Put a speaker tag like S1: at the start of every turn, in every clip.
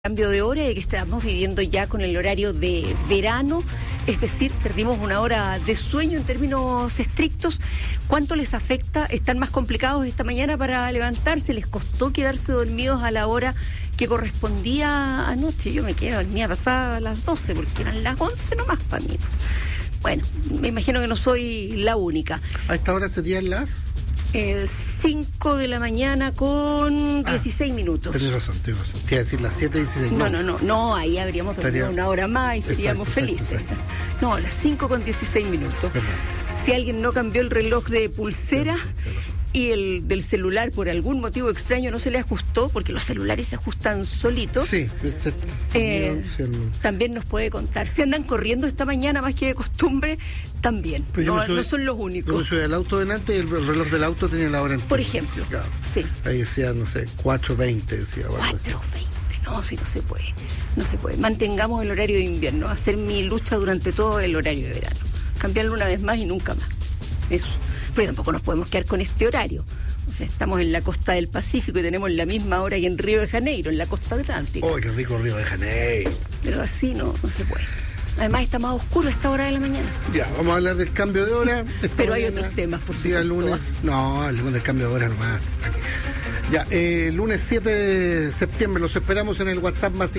S1: Cambio de hora y que estamos viviendo ya con el horario de verano, es decir, perdimos una hora de sueño en términos estrictos. ¿Cuánto les afecta? ¿Están más complicados esta mañana para levantarse? ¿Les costó quedarse dormidos a la hora que correspondía anoche? Yo me quedé dormida pasada las 12 porque eran las 11 nomás para mí. Bueno, me imagino que no soy la única.
S2: ¿A esta hora serían las?
S1: 5 de la mañana con 16 minutos.
S2: Tienes razón. Te iba a decir las 7:16.
S1: No, ahí habríamos dormido una hora más y seríamos felices. Exacto. No, las 5 con 16 minutos.
S2: ¿Verdad?
S1: Si alguien no cambió el reloj de pulsera y el del celular por algún motivo extraño no se le ajustó, porque los celulares se ajustan solitos,
S2: sí,
S1: también nos puede contar. Si andan corriendo esta mañana más que de costumbre, también. No son los únicos.
S2: Yo subí al auto delante y el reloj del auto tenía la hora entera.
S1: Por ejemplo, claro. Sí.
S2: Ahí decía, no sé, 4:20 decía.
S1: 4:20. No, si no se puede. No se puede. Mantengamos el horario de invierno. Hacer mi lucha durante todo el horario de verano. Cambiarlo una vez más y nunca más. Eso. Pero tampoco nos podemos quedar con este horario. O sea, estamos en la costa del Pacífico y tenemos la misma hora que en Río de Janeiro, en la costa atlántica.
S2: ¡Oh, qué rico Río de Janeiro!
S1: Pero así no se puede. Además está más oscuro a esta hora de la mañana.
S2: Ya, vamos a hablar del cambio de hora.
S1: Pero hay otros temas, por supuesto.
S2: Sí, el lunes. No, el lunes del cambio de hora nomás. Ya, lunes 7 de septiembre los esperamos en el WhatsApp más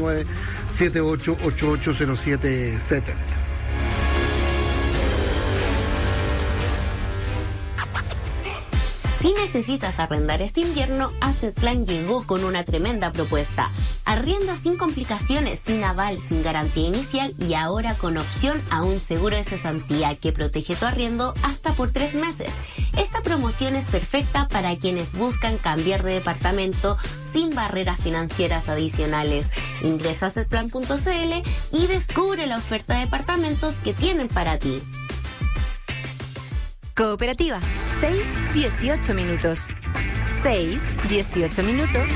S2: 569-78880770.
S3: Si necesitas arrendar este invierno, Assetplan llegó con una tremenda propuesta. Arrienda sin complicaciones, sin aval, sin garantía inicial y ahora con opción a un seguro de cesantía que protege tu arriendo hasta por 3 meses. Esta promoción es perfecta para quienes buscan cambiar de departamento sin barreras financieras adicionales. Ingresa a assetplan.cl y descubre la oferta de departamentos que tienen para ti.
S4: Cooperativa, 6:18 minutos. 6:18 minutos.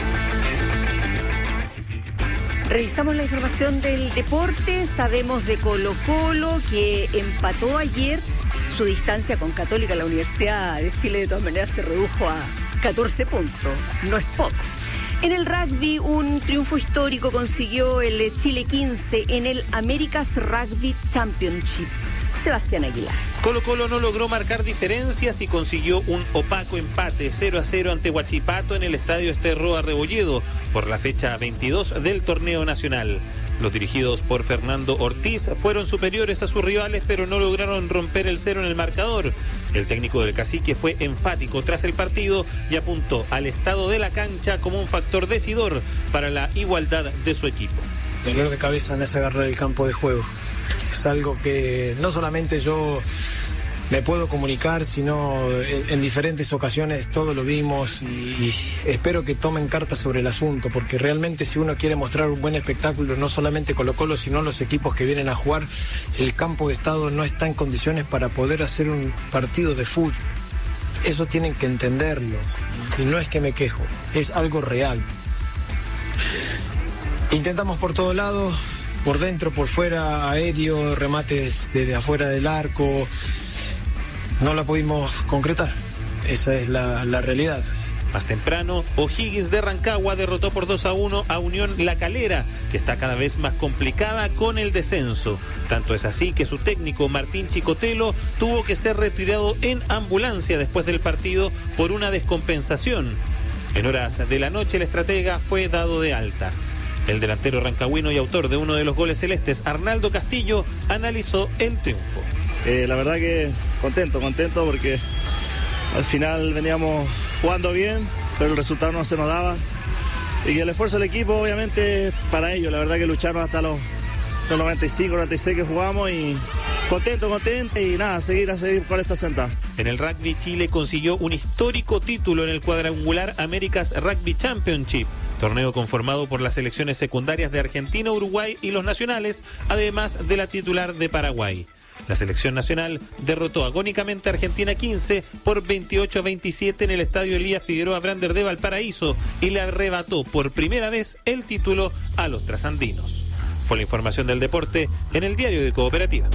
S1: Revisamos la información del deporte. Sabemos de Colo-Colo que empató ayer. Su distancia con Católica, la Universidad de Chile, de todas maneras se redujo a 14 puntos. No es poco. En el rugby, un triunfo histórico consiguió el Chile 15 en el America's Rugby Championship. Sebastián Aguilar.
S5: Colo-Colo no logró marcar diferencias y consiguió un opaco empate 0-0 ante Huachipato en el estadio Sterroa Rebolledo por la fecha 22 del torneo nacional. Los dirigidos por Fernando Ortiz fueron superiores a sus rivales, pero no lograron romper el cero en el marcador. El técnico del Cacique fue enfático tras el partido y apuntó al estado de la cancha como un factor decidor para la igualdad de su equipo.
S6: Dolor de cabeza en ese agarrar el campo de juego. Es algo que no solamente yo me puedo comunicar, sino en diferentes ocasiones todos lo vimos y espero que tomen cartas sobre el asunto, porque realmente si uno quiere mostrar un buen espectáculo, no solamente Colo-Colo, sino los equipos que vienen a jugar, el campo de estado no está en condiciones para poder hacer un partido de fútbol. Eso tienen que entenderlo, y no es que me quejo, es algo real. Intentamos por todos lados, por dentro, por fuera, aéreo, remates desde afuera del arco. No la pudimos concretar. Esa es la realidad.
S5: Más temprano, O'Higgins de Rancagua derrotó por 2-1 a Unión La Calera, que está cada vez más complicada con el descenso. Tanto es así que su técnico Martín Chicotelo tuvo que ser retirado en ambulancia después del partido por una descompensación. En horas de la noche, el estratega fue dado de alta. El delantero rancagüino y autor de uno de los goles celestes, Arnaldo Castillo, analizó el triunfo.
S7: La verdad que contento porque al final veníamos jugando bien, pero el resultado no se nos daba. Y el esfuerzo del equipo, obviamente, para ellos. La verdad que lucharon hasta los 95, 96 que jugamos y contento y nada, a seguir con esta sentada.
S5: En el rugby, Chile consiguió un histórico título en el cuadrangular America's Rugby Championship, torneo conformado por las selecciones secundarias de Argentina, Uruguay y los nacionales, además de la titular de Paraguay. La selección nacional derrotó agónicamente a Argentina 15 por 28-27 en el estadio Elías Figueroa Brander de Valparaíso y le arrebató por primera vez el título a los trasandinos. Fue la información del deporte en el Diario de Cooperativa.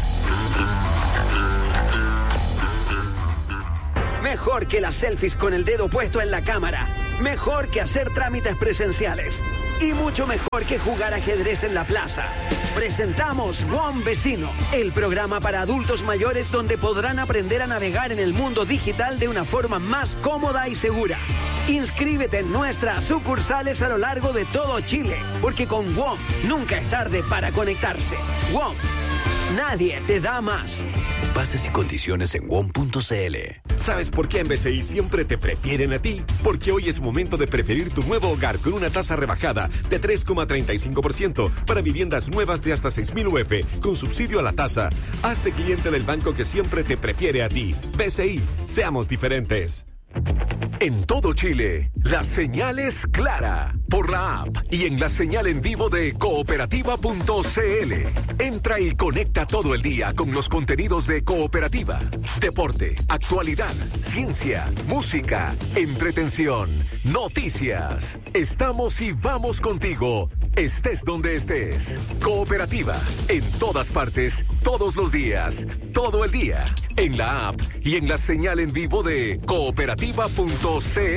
S8: Mejor que las selfies con el dedo puesto en la cámara. Mejor que hacer trámites presenciales. Y mucho mejor que jugar ajedrez en la plaza. Presentamos WOM Vecino, el programa para adultos mayores donde podrán aprender a navegar en el mundo digital de una forma más cómoda y segura. Inscríbete en nuestras sucursales a lo largo de todo Chile, porque con WOM nunca es tarde para conectarse. WOM, nadie te da más.
S9: Bases y condiciones en WOM.cl.
S10: ¿Sabes por qué en BCI siempre te prefieren a ti? Porque hoy es momento de preferir tu nuevo hogar con una tasa rebajada de 3,35% para viviendas nuevas de hasta 6.000 UF con subsidio a la tasa. Hazte cliente del banco que siempre te prefiere a ti. BCI, seamos diferentes.
S11: En todo Chile, la señal es clara por la app y en la señal en vivo de cooperativa.cl. Entra y conecta todo el día con los contenidos de Cooperativa. Deporte, actualidad, ciencia, música, entretención, noticias. Estamos y vamos contigo, estés donde estés. Cooperativa, en todas partes, todos los días, todo el día. En la app y en la señal en vivo de cooperativa.cl.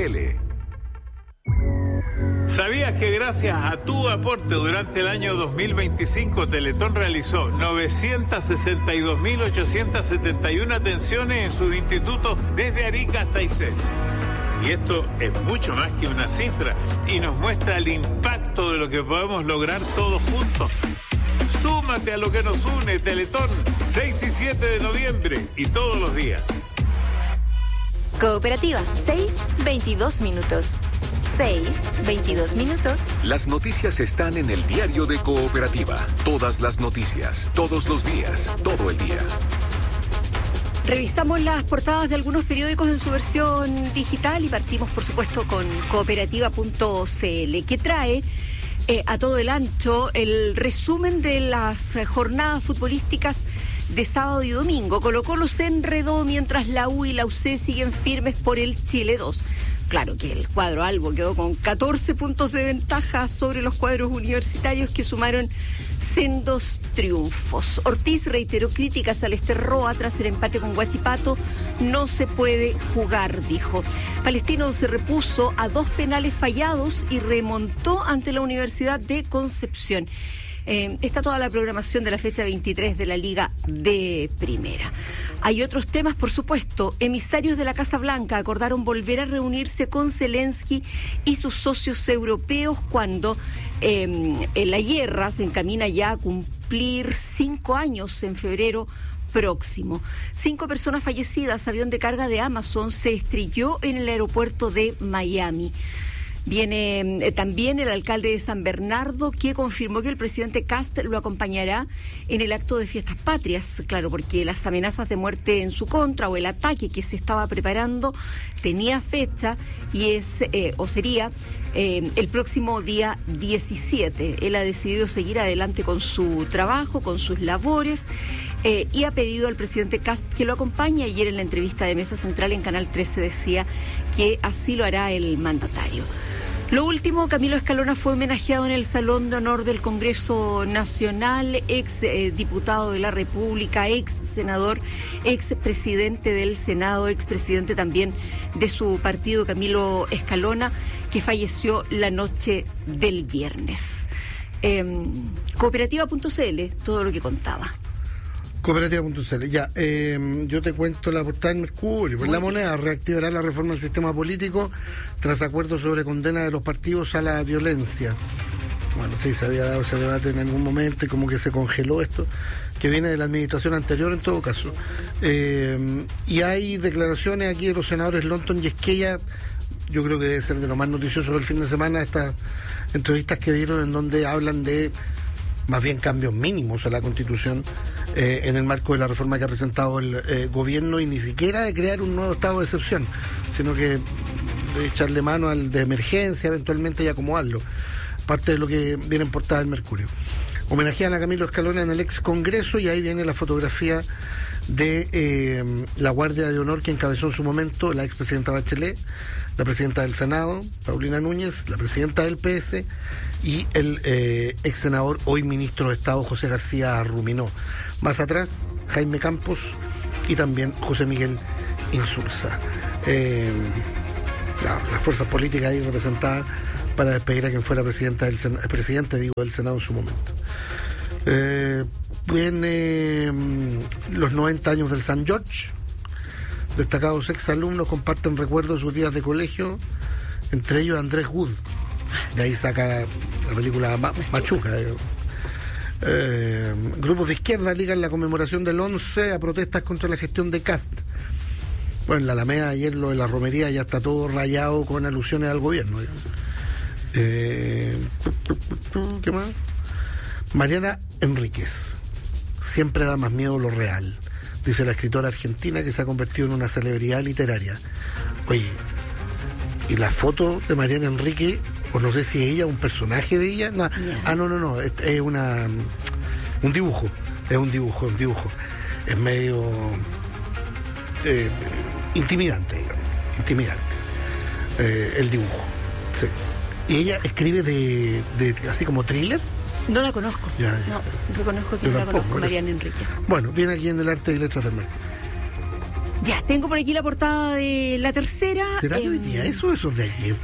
S12: ¿Sabías que gracias a tu aporte durante el año 2025 Teletón realizó 962.871 atenciones en sus institutos desde Arica hasta Aysén? Y esto es mucho más que una cifra y nos muestra el impacto de lo que podemos lograr todos juntos. Súmate a lo que nos une, Teletón, 6 y 7 de noviembre y todos los días.
S4: Cooperativa, 6:22 minutos. 6:22 minutos.
S11: Las noticias están en el diario de Cooperativa. Todas las noticias, todos los días, todo el día.
S1: Revisamos las portadas de algunos periódicos en su versión digital y partimos, por supuesto, con cooperativa.cl, que trae a todo el ancho el resumen de las jornadas futbolísticas de sábado y domingo. Colo-Colo se enredó mientras la U y la UC siguen firmes por el Chile 2. Claro que el cuadro albo quedó con 14 puntos de ventaja sobre los cuadros universitarios que sumaron sendos triunfos. Ortiz reiteró críticas al Roa tras el empate con Huachipato. No se puede jugar, dijo. Palestino se repuso a 2 penales fallados y remontó ante la Universidad de Concepción. Está toda la programación de la fecha 23 de la Liga de Primera. Hay otros temas, por supuesto. Emisarios de la Casa Blanca acordaron volver a reunirse con Zelensky y sus socios europeos cuando la guerra se encamina ya a cumplir 5 años en febrero próximo. 5 personas fallecidas. Avión de carga de Amazon se estrelló en el aeropuerto de Miami. Viene también el alcalde de San Bernardo, que confirmó que el presidente Kast lo acompañará en el acto de Fiestas Patrias. Claro, porque las amenazas de muerte en su contra o el ataque que se estaba preparando tenía fecha y sería el próximo día 17. Él ha decidido seguir adelante con su trabajo, con sus labores, y ha pedido al presidente Kast que lo acompañe. Ayer en la entrevista de Mesa Central en Canal 13 decía que así lo hará el mandatario. Lo último, Camilo Escalona fue homenajeado en el Salón de Honor del Congreso Nacional, ex diputado de la República, ex senador, ex presidente del Senado, ex presidente también de su partido, Camilo Escalona, que falleció la noche del viernes. Cooperativa.cl, todo lo que contaba.
S2: Cooperativa.cl, ya, yo te cuento la portada del Mercurio. Pues la Moneda reactivará la reforma del sistema político tras acuerdos sobre condena de los partidos a la violencia. Bueno, sí, se había dado ese debate en algún momento y como que se congeló esto, que viene de la administración anterior en todo caso. Y hay declaraciones aquí de los senadores Lonton y Esquella, yo creo que debe ser de lo más noticioso del fin de semana, estas entrevistas que dieron en donde hablan de más bien cambios mínimos a la Constitución en el marco de la reforma que ha presentado el gobierno, y ni siquiera de crear un nuevo estado de excepción, sino que de echarle mano al de emergencia eventualmente y acomodarlo. Parte de lo que viene en portada del Mercurio. Homenajean a Camilo Escalona en el ex Congreso, y ahí viene la fotografía de la Guardia de Honor que encabezó en su momento la expresidenta Bachelet, la presidenta del Senado, Paulina Núñez, la presidenta del PS y el ex senador, hoy ministro de Estado, José García Ruminó. Más atrás, Jaime Campos y también José Miguel Insulza. las fuerzas políticas ahí representadas para despedir a quien fuera presidente del Senado en su momento. Viene los 90 años del San George. Destacados exalumnos comparten recuerdos de sus días de colegio, entre ellos Andrés Wood. De ahí saca la película Machuca. Grupos de izquierda ligan la conmemoración del 11 a protestas contra la gestión de Kast. Bueno, en la Alameda ayer lo de la romería ya está todo rayado con alusiones al gobierno. ¿Qué más? Mariana Enríquez. Siempre da más miedo lo real, dice la escritora argentina que se ha convertido en una celebridad literaria. Oye, y la foto de Mariana Enríquez, o no sé si es ella, un personaje de ella. No, no, es un dibujo. Es un dibujo. Es medio intimidante, el dibujo. Sí. Y ella escribe de así como thriller.
S1: No la conozco.
S2: Ya.
S1: No, reconozco que no la conozco, Mariana Enríquez.
S2: Bueno, viene aquí en el Arte y Letras del Mercurio.
S1: Ya, tengo por aquí la portada de La Tercera.
S2: ¿Será de hoy día eso o eso es de ayer?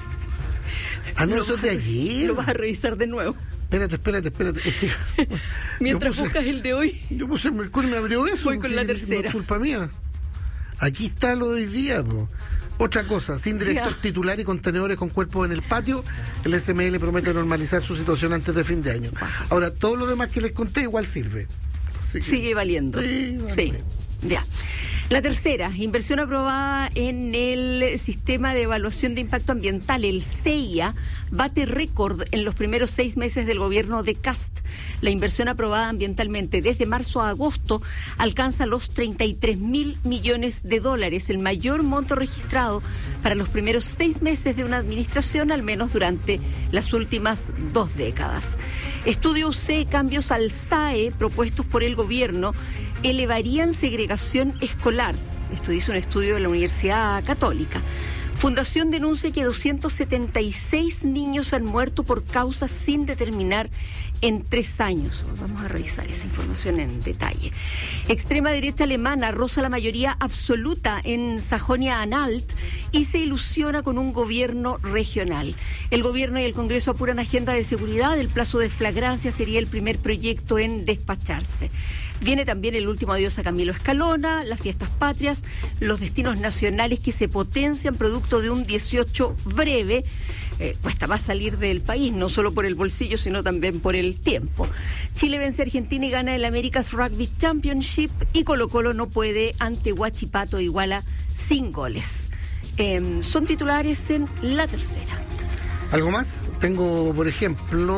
S2: Ah, no, eso es de ayer.
S1: Lo vas a revisar de nuevo.
S2: Espérate.
S1: Mientras buscas el de hoy.
S2: Yo puse el Mercurio y me abrió eso.
S1: Voy con La Tercera.
S2: No es culpa mía. Aquí está lo de hoy día, po. Otra cosa, sin director titular y contenedores con cuerpos en el patio, el SML promete normalizar su situación antes de fin de año. Ahora, todo lo demás que les conté igual sirve.
S1: Sigue valiendo. Sí. Ya. La Tercera, inversión aprobada en el Sistema de Evaluación de Impacto Ambiental, el CEIA, bate récord en los primeros 6 meses del gobierno de Kast. La inversión aprobada ambientalmente desde marzo a agosto alcanza los 33.000 millones de dólares, el mayor monto registrado para los primeros 6 meses de una administración, al menos durante las últimas 2 décadas. Estudio UC, cambios al SAE propuestos por el gobierno elevarían segregación escolar. Esto dice un estudio de la Universidad Católica. Fundación denuncia que 276 niños han muerto por causas sin determinar en 3 años. Vamos a revisar esa información en detalle. Extrema derecha alemana roza la mayoría absoluta en Sajonia-Anhalt y se ilusiona con un gobierno regional. El gobierno y el Congreso apuran agenda de seguridad. El plazo de flagrancia sería el primer proyecto en despacharse. Viene también el último adiós a Camilo Escalona, las fiestas patrias, los destinos nacionales que se potencian producto de un 18 breve. Cuesta más salir del país, no solo por el bolsillo, sino también por el tiempo. Chile vence a Argentina y gana el America's Rugby Championship y Colo-Colo no puede ante Huachipato, iguala sin goles. Son titulares en La Tercera.
S2: ¿Algo más? Tengo, por ejemplo,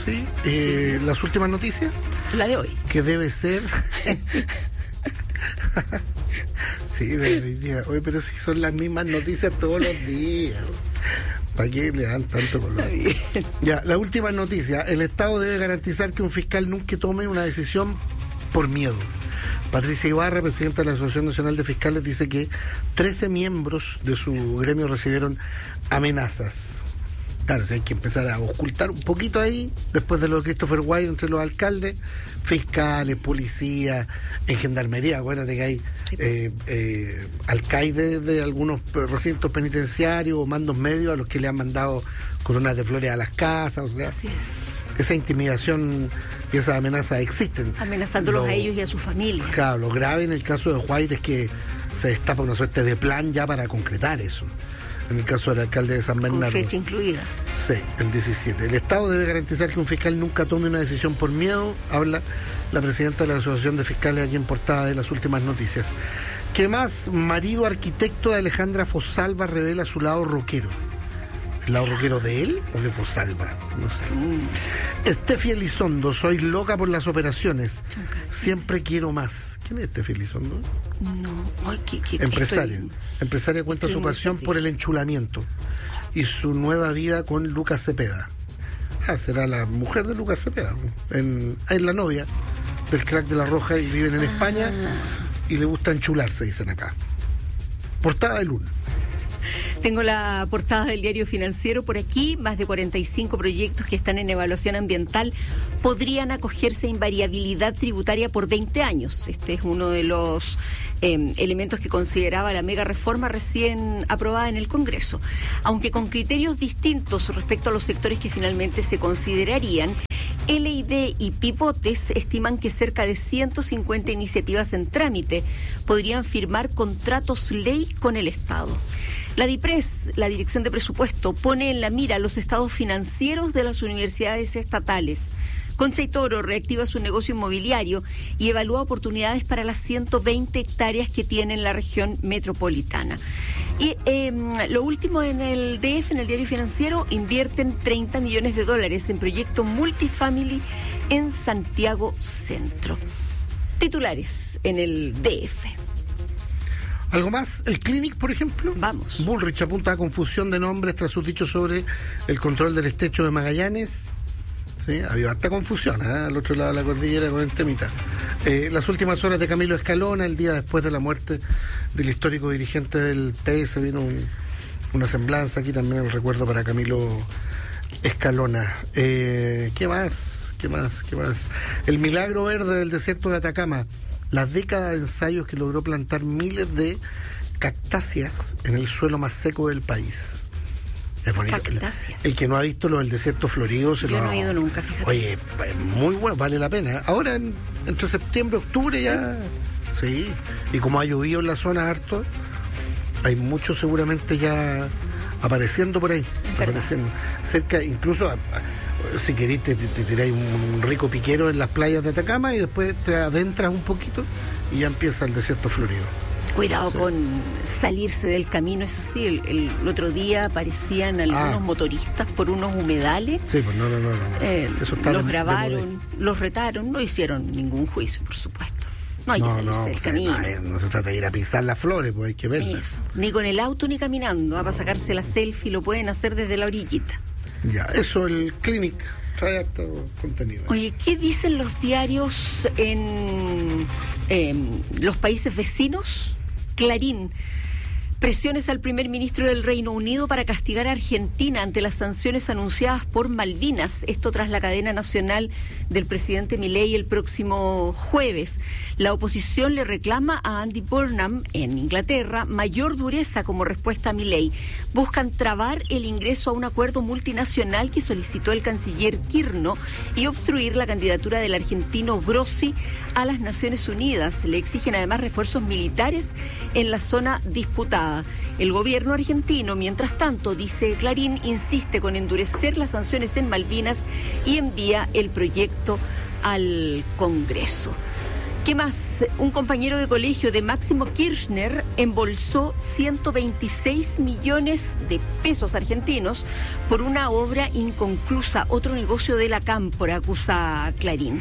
S2: las últimas noticias.
S1: La de hoy.
S2: Que debe ser... Sí, oye, pero si son las mismas noticias todos los días. ¿Para qué le dan tanto color? Ya, la última noticia. El Estado debe garantizar que un fiscal nunca tome una decisión por miedo. Patricia Ibarra, presidenta de la Asociación Nacional de Fiscales, dice que 13 miembros de su gremio recibieron amenazas. Claro, hay que empezar a ocultar un poquito ahí, después de lo de Christopher White entre los alcaldes, fiscales, policías, en gendarmería. Acuérdate que hay alcaides de algunos recintos penitenciarios o mandos medios a los que le han mandado coronas de flores a las casas. O sea,
S1: así es.
S2: Esa intimidación y esas amenazas existen.
S1: Amenazándolos a ellos y a su familia.
S2: Claro, lo grave en el caso de White es que se destapa una suerte de plan ya para concretar eso. En el caso del alcalde de San Bernardo.
S1: Con fecha incluida.
S2: Sí, el 17. El Estado debe garantizar que un fiscal nunca tome una decisión por miedo, habla la presidenta de la Asociación de Fiscales aquí en portada de las últimas noticias. ¿Qué más? Marido arquitecto de Alejandra Fosalva revela su lado rockero. ¿El lado rockero de él o de Fosalva? No sé. Estefi Elizondo, soy loca por las operaciones. Siempre quiero más. ¿Quién es Estefi Elizondo?
S1: No,
S2: empresaria. Empresaria cuenta su pasión por el enchulamiento y su nueva vida con Lucas Cepeda. Será la mujer de Lucas Cepeda. Es la novia del crack de La Roja y viven en España y le gusta enchularse, dicen acá. Portada de Luna.
S1: Tengo la portada del Diario Financiero por aquí. Más de 45 proyectos que están en evaluación ambiental podrían acogerse a invariabilidad tributaria por 20 años. Este es uno de los elementos que consideraba la mega reforma recién aprobada en el Congreso. Aunque con criterios distintos respecto a los sectores que finalmente se considerarían, LID y Pivotes estiman que cerca de 150 iniciativas en trámite podrían firmar contratos ley con el Estado. La DIPRES, la Dirección de Presupuesto, pone en la mira los estados financieros de las universidades estatales. Concha y Toro reactiva su negocio inmobiliario y evalúa oportunidades para las 120 hectáreas que tiene en la región metropolitana. Y lo último en el DF, en el Diario Financiero, invierten $30 millones en proyecto multifamily en Santiago Centro. Titulares en el DF.
S2: ¿Algo más? ¿El Clinic, por ejemplo?
S1: Vamos.
S2: Bullrich apunta a confusión de nombres tras sus dichos sobre el control del estrecho de Magallanes. Sí, había harta confusión, al otro lado de la cordillera con el temita. Las últimas horas de Camilo Escalona, el día después de la muerte del histórico dirigente del PS, vino una semblanza aquí también, el recuerdo para Camilo Escalona. ¿Qué más? El milagro verde del desierto de Atacama, las décadas de ensayos que logró plantar miles de cactáceas en el suelo más seco del país. Es bonito.
S1: Cactáceas.
S2: El que no ha visto lo del desierto florido
S1: Yo no he ido nunca, fíjate.
S2: Oye, es muy bueno, vale la pena. Ahora, entre septiembre y octubre ya... Sí, y como ha llovido en la zona harto, hay muchos seguramente ya apareciendo por ahí. Apareciendo. Cerca, incluso, si queréis, te tiráis un rico piquero en las playas de Atacama y después te adentras un poquito y ya empieza el desierto florido.
S1: Cuidado con salirse del camino, es así. El otro día aparecían algunos motoristas por unos humedales.
S2: Sí, pues no. Eso está
S1: los grabaron, los retaron, no hicieron ningún juicio, por supuesto. No hay que salirse del camino.
S2: No se trata de ir a pisar las flores, pues hay que verlas.
S1: Eso. Ni con el auto ni caminando. Para sacarse la selfie lo pueden hacer desde la orillita.
S2: Ya, eso, el Clinic trae harto contenido.
S1: Oye, ¿qué dicen los diarios en los países vecinos? Clarín. Presiones al primer ministro del Reino Unido para castigar a Argentina ante las sanciones anunciadas por Malvinas. Esto tras la cadena nacional del presidente Milei el próximo jueves. La oposición le reclama a Andy Burnham, en Inglaterra, mayor dureza como respuesta a Milei. Buscan trabar el ingreso a un acuerdo multinacional que solicitó el canciller Quirno y obstruir la candidatura del argentino Grossi a las Naciones Unidas. Le exigen además refuerzos militares en la zona disputada. El gobierno argentino, mientras tanto, dice Clarín, insiste con endurecer las sanciones en Malvinas y envía el proyecto al Congreso. ¿Qué más? Un compañero de colegio de Máximo Kirchner embolsó 126 millones de pesos argentinos por una obra inconclusa, otro negocio de la Cámpora, acusa Clarín.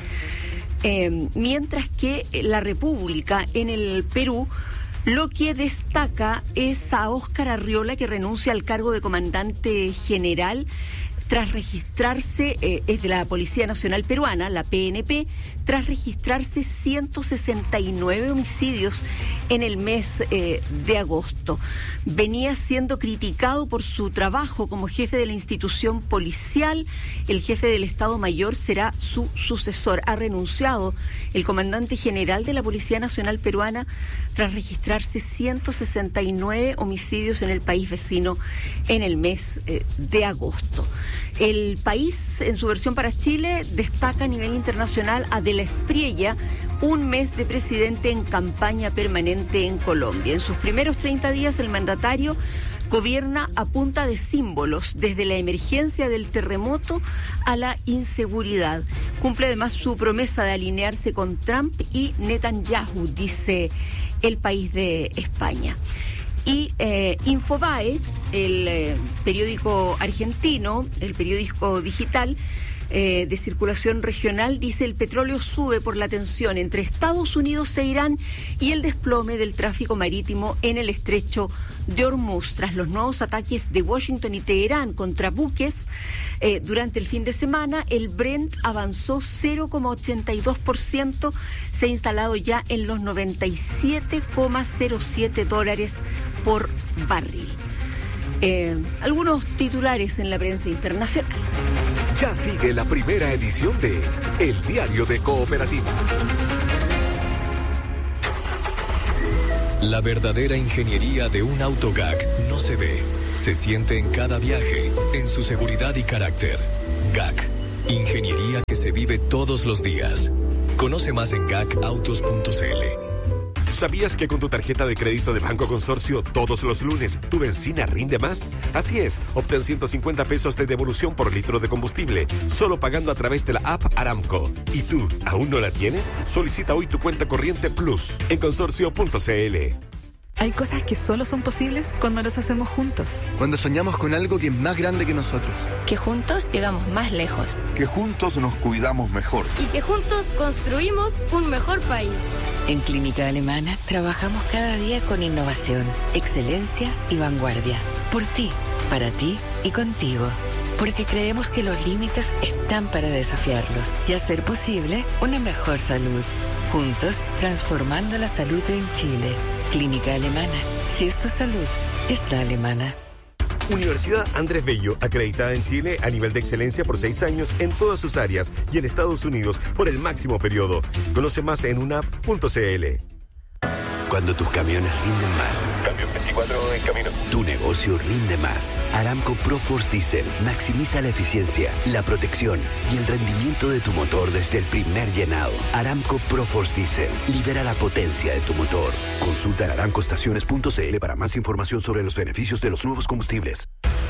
S1: Mientras que la República en el Perú lo que destaca es a Óscar Arriola, que renuncia al cargo de comandante general tras registrarse, es de la Policía Nacional Peruana, la PNP, tras registrarse 169 homicidios en el mes de agosto. Venía siendo criticado por su trabajo como jefe de la institución policial. El jefe del Estado Mayor será su sucesor. Ha renunciado el comandante general de la Policía Nacional Peruana tras registrarse 169 homicidios en el país vecino en el mes de agosto. El País, en su versión para Chile, destaca a nivel internacional a De la Espriella, un mes de presidente en campaña permanente en Colombia. En sus primeros 30 días, el mandatario gobierna a punta de símbolos, desde la emergencia del terremoto a la inseguridad. Cumple además su promesa de alinearse con Trump y Netanyahu, dice El País de España. Y Infobae, el periódico argentino, el periódico digital de circulación regional, dice: el petróleo sube por la tensión entre Estados Unidos e Irán y el desplome del tráfico marítimo en el estrecho de Hormuz. Tras los nuevos ataques de Washington y Teherán contra buques durante el fin de semana, el Brent avanzó 0,82%, se ha instalado ya en los $97,07 por barril. algunos titulares en la prensa internacional.
S11: Ya sigue la primera edición de El Diario de Cooperativa.
S13: La verdadera ingeniería de un auto GAC no se ve, se siente en cada viaje, en su seguridad y carácter. GAC, ingeniería que se vive todos los días. Conoce más en gacautos.cl.
S10: ¿Sabías que con tu tarjeta de crédito de Banco Consorcio todos los lunes tu benzina rinde más? Así es, obtén 150 pesos de devolución por litro de combustible, solo pagando a través de la app Aramco. ¿Y tú, aún no la tienes? Solicita hoy tu cuenta corriente Plus en consorcio.cl.
S14: Hay cosas que solo son posibles cuando las hacemos juntos.
S15: Cuando soñamos con algo que es más grande que nosotros.
S16: Que juntos llegamos más lejos.
S17: Que juntos nos cuidamos mejor.
S18: Y que juntos construimos un mejor país.
S19: En Clínica Alemana trabajamos cada día con innovación, excelencia y vanguardia. Por ti, para ti y contigo. Porque creemos que los límites están para desafiarlos y hacer posible una mejor salud. Juntos, transformando la salud en Chile. Clínica Alemana. Si es tu salud, es la alemana.
S10: Universidad Andrés Bello, acreditada en Chile a nivel de excelencia por 6 años en todas sus áreas y en Estados Unidos por el máximo periodo. Conoce más en unap.cl.
S9: Cuando tus camiones rinden más.
S11: Cambio 24 en camino.
S9: Tu negocio rinde más. Aramco ProForce Diesel maximiza la eficiencia, la protección y el rendimiento de tu motor desde el primer llenado. Aramco ProForce Diesel libera la potencia de tu motor. Consulta en aramcoestaciones.cl para más información sobre los beneficios de los nuevos combustibles.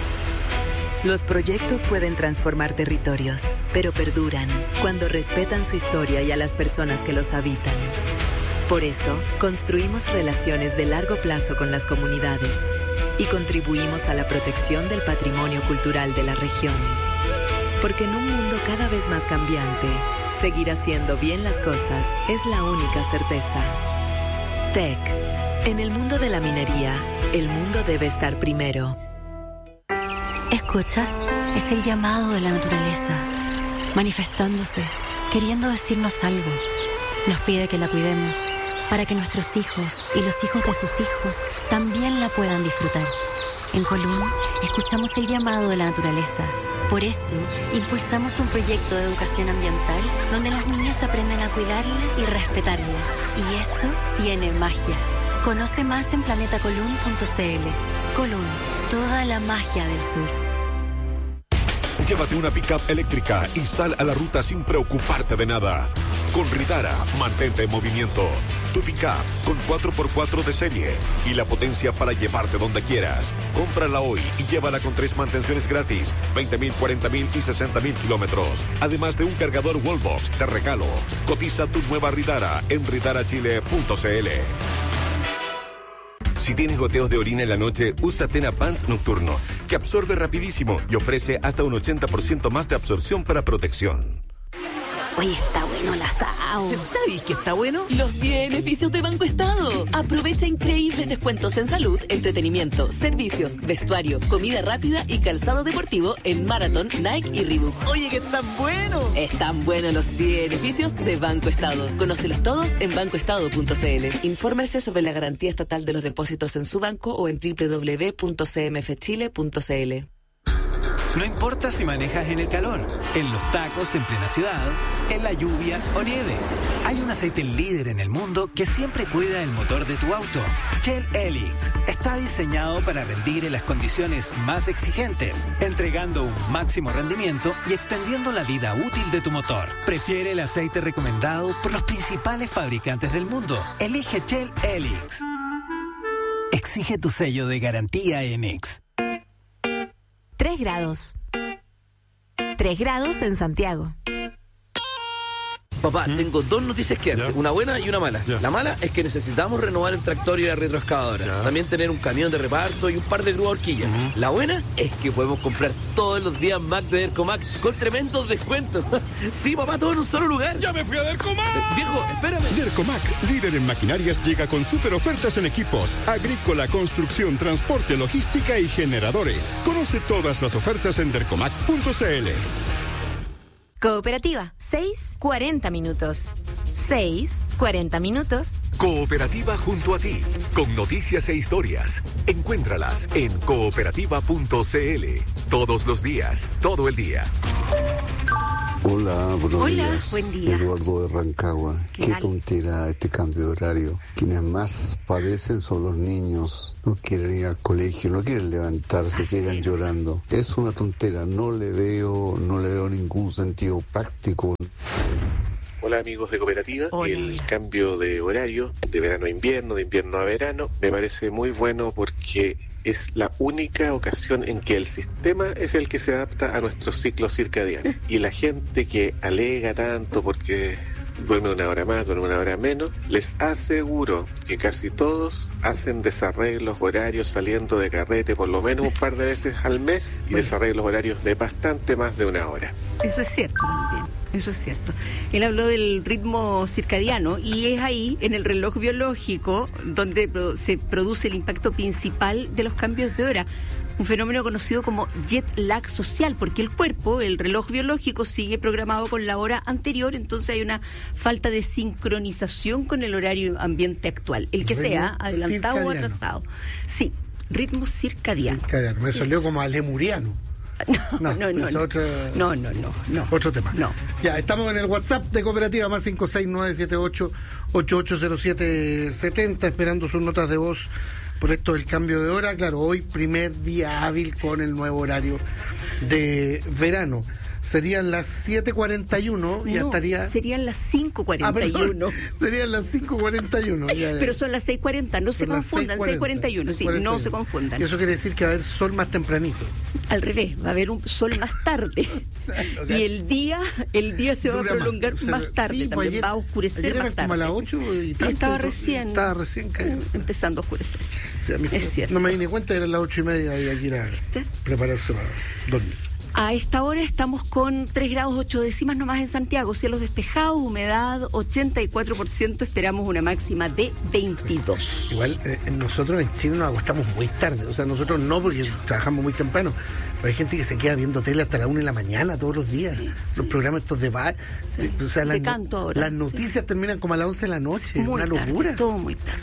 S20: Los proyectos pueden transformar territorios, pero perduran cuando respetan su historia y a las personas que los habitan. Por eso, construimos relaciones de largo plazo con las comunidades y contribuimos a la protección del patrimonio cultural de la región. Porque en un mundo cada vez más cambiante, seguir haciendo bien las cosas es la única certeza. TEC. En el mundo de la minería, el mundo debe estar primero.
S21: ¿Escuchas? Es el llamado de la naturaleza, manifestándose, queriendo decirnos algo. Nos pide que la cuidemos, para que nuestros hijos y los hijos de sus hijos también la puedan disfrutar. En Colún, escuchamos el llamado de la naturaleza. Por eso, impulsamos un proyecto de educación ambiental donde los niños aprenden a cuidarla y respetarla. Y eso tiene magia. Conoce más en planetacolún.cl. Colún, toda la magia del sur.
S10: Llévate una pick-up eléctrica y sal a la ruta sin preocuparte de nada. Con Ridara, mantente en movimiento. Tu pick-up con 4x4 de serie y la potencia para llevarte donde quieras. Cómprala hoy y llévala con 3 mantenciones gratis, 20.000, 40.000 y 60.000 kilómetros. Además de un cargador Wallbox de regalo. Cotiza tu nueva Ridara en ridarachile.cl. Si tienes goteos de orina en la noche, usa Tena Pants Nocturno, que absorbe rapidísimo y ofrece hasta un 80% más de absorción para protección.
S21: Hoy está bueno el asado.
S22: ¿Sabes qué está bueno?
S23: Los beneficios de Banco Estado. Aprovecha increíbles descuentos en salud, entretenimiento, servicios, vestuario, comida rápida y calzado deportivo en Marathon, Nike y Reebok.
S22: Oye, que están buenos.
S23: Están buenos los beneficios de Banco Estado. Conócelos todos en bancoestado.cl. Infórmese sobre la garantía estatal de los depósitos en su banco o en www.cmfchile.cl.
S24: No importa si manejas en el calor, en los tacos en plena ciudad, en la lluvia o nieve. Hay un aceite líder en el mundo que siempre cuida el motor de tu auto. Shell Helix está diseñado para rendir en las condiciones más exigentes, entregando un máximo rendimiento y extendiendo la vida útil de tu motor. Prefiere el aceite recomendado por los principales fabricantes del mundo. Elige Shell Helix. Exige tu sello de garantía ENIX.
S25: 3 grados. 3 grados en Santiago.
S26: Papá, tengo 2 noticias que darte, una buena y una mala. La mala es que necesitamos renovar el tractor y la retroexcavadora. También tener un camión de reparto y un par de grúas horquillas. La buena es que podemos comprar todos los días Mac de Dercomac con tremendos descuentos. Sí, papá, todo en un solo lugar.
S27: ¡Ya me fui a Dercomac!
S26: Viejo, espérame.
S27: Dercomac, líder en maquinarias, llega con super ofertas en equipos, agrícola, construcción, transporte, logística y generadores. Conoce todas las ofertas en dercomac.cl.
S4: Cooperativa, 6:40 minutos. 6:40 minutos.
S11: Cooperativa junto a ti, con noticias e historias. Encuéntralas en cooperativa.cl. Todos los días, todo el día.
S2: Hola, buenos días.
S1: Buen día.
S2: Eduardo de Rancagua. Qué tontera este cambio de horario. Quienes más padecen son los niños. No quieren ir al colegio, no quieren levantarse, llegan llorando. Es una tontera, no le veo ningún sentido práctico.
S3: Hola amigos de Cooperativa.
S1: Hola.
S3: El cambio de horario de verano a invierno, de invierno a verano, me parece muy bueno porque es la única ocasión en que el sistema es el que se adapta a nuestro ciclo circadiano. Y la gente que alega tanto porque duerme una hora más, duerme una hora menos, les aseguro que casi todos hacen desarreglos horarios saliendo de carrete por lo menos un par de veces al mes y desarreglos horarios de bastante más de una hora.
S1: Eso es cierto también. Eso es cierto. Él habló del ritmo circadiano y es ahí, en el reloj biológico, donde se produce el impacto principal de los cambios de hora. Un fenómeno conocido como jet lag social, porque el cuerpo, el reloj biológico, sigue programado con la hora anterior, entonces hay una falta de sincronización con el horario ambiente actual, el que sea, adelantado o atrasado. Sí, ritmo circadiano.
S5: Me salió como a lemuriano.
S1: No.
S5: Otro tema.
S1: No.
S5: Ya, estamos en el WhatsApp de Cooperativa, más 56978880770, esperando sus notas de voz por esto del cambio de hora. Claro, hoy primer día hábil con el nuevo horario de verano. Serían las 7:41, ya estaría...
S1: serían las 5:41.
S5: Serían las 5:41. Ya.
S1: Pero son las 6:40, no se confundan, 6:41, sí, no se confundan.
S5: Y eso quiere decir que va a haber sol más tempranito.
S1: Al revés, va a haber un sol más tarde. Y el día se va a prolongar más tarde,
S5: sí,
S1: también
S5: ayer,
S1: va a oscurecer más tarde.
S5: Como a las 8 y tanto,
S1: estaba recién empezando a oscurecer.
S5: Sí, a mí
S1: es cierto.
S5: No me di ni cuenta, eran las 8:30 y hay que ir a prepararse para dormir.
S1: A esta hora estamos con 3 grados 8 décimas nomás en Santiago, cielos despejados, humedad 84%, esperamos una máxima de 22.
S5: Sí. Igual nosotros en Chile nos acostamos muy tarde, o sea, nosotros no porque trabajamos muy temprano, pero hay gente que se queda viendo tele hasta la 1 de la mañana todos los días, los programas estos de bar, o sea, las noticias terminan como a las 11 de la noche, es una locura.
S1: Todo muy tarde.